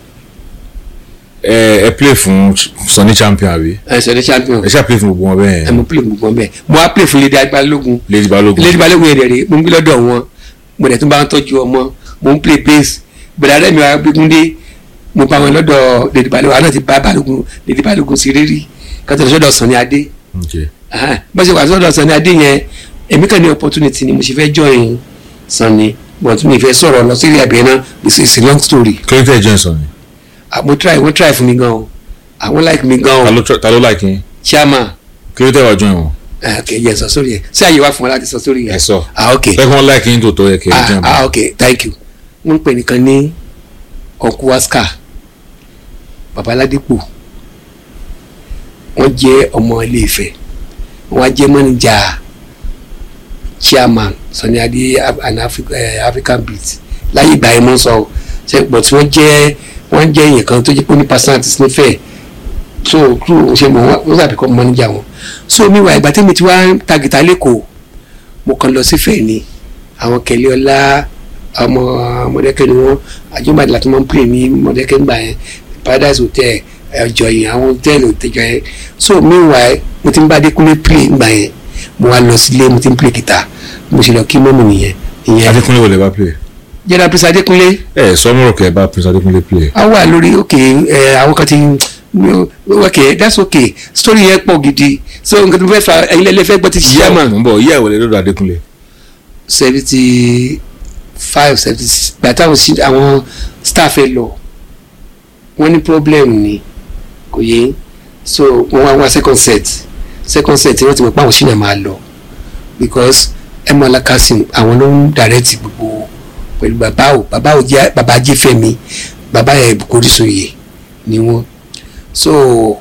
S3: ẹ play fún Sunny Champion àbí.
S2: Sunny Champion.
S3: ẹ ṣáà play fún gbogbo wọn bẹ́ẹ̀.
S2: ẹ mo play fún gbogbo wọn bẹ́ẹ̀ mo wá play fún Lady Balógun.
S3: Lady Balógun
S2: yẹn dẹ̀rẹ̀ mo ń gbé lọ́dọ̀ wọn mo dẹ̀ tún bá wọn tọ́jú ọmọ mo ń play bass bẹ̀rẹ̀ rẹ̀ mi wá gbégúndé mo bá wọn lọ́dọ̀ Lady Balógun àwọn náà ti bá Lady Balógun sí rírí kátó lọ sọ́dọ̀ Sunny Adé. bó ṣe wà sọ́dọ̀ Sunny Adé yẹn èmi kàn ní opportunity ni mo ṣe fẹ́ join Sunny but mi fẹ́ sọ̀rọ̀ lọ sí ilé àbẹ̀ náà it's a long story.
S3: kí ló tẹ̀ join Sunny.
S2: mo try fún mi gan o àwọn like mi gan o.
S3: ta ló like yín.
S2: Chairman.
S3: kí ló tẹ̀ wá join wọn.
S2: ok yẹ sọ sórí ẹ ṣé àyè wá fún ọ láti sọ sórí yẹ.
S3: ẹ sọ
S2: ok
S3: bẹ́ẹ̀ kí wọ́n like yín tó tó yẹ kí ẹ join wọn.
S2: ok thank you wọ́n ń pè nìkan ní ọkù Oscar Babaládépò wọ́n jẹ́ ọmọ Ilé Ifẹ̀, wọ́n á jẹ́ manager chairman Sunny Adé African Beat láyé ìgbà yẹn mọ́ sọ ṣe pọ̀ tí wọ́n jẹ́ èèyàn kan tó jẹ́ pé ní personality nífẹ̀ẹ́ so crew ṣe mọ̀ wọ́n sàbí kọ́ manager wọn. So mi wà ìgbà tí mi ti wá ta gìtá lẹ́kọ̀ọ́ mo kàn lọ sí Ifẹ̀ ni àwọn Kẹ̀lé Ọlá ọmọ Mọ̀dẹ́kẹ́ ni wọ́n àjọmbàdì láti máa ń pè ní Mọ̀dẹ́kẹ́ ńgbà yẹn Paradise Hotel ẹjọ yẹn àwọn hòtẹ́ẹ̀lì òtẹ́jọ yẹn. So meanwhile mo ti ń bá Adékúnlé play ńgbà yẹn mo wá lọ sílé mo ti ń play guitar mo ṣe lọ kí mọ́mù nìyẹn.
S3: Adékúnlé wọlé bá play.
S2: General Prince Adékúnlé.
S3: Sọmọrọ kẹ bá Prince Adékúnlé play.
S2: a wà lórí àwọn kan ti okay that's okay story yẹn pọ̀ gidi so nǹkan tó fẹ́ fa ẹ̀yin lẹ́lẹ́fẹ́ gbọ́ ti ṣiṣẹ́ mọ̀.
S3: ń bọ̀ ìyá ìwọlé lọ́dọ̀ Adékúnlé.
S2: 75 76 gbàtà àwọn staff ẹ lọ wọ́n ní problem ni kò yé so wọ́n wá second set wọ́n ti mọ̀ pé àwọn ṣìnà máa lọ because Emola Kasim àwọn ló ń direct gbogbo pẹ̀lú bàbá Ajéfẹ́mi bàbá ẹ̀ Kòrísòyè ni wọ́n so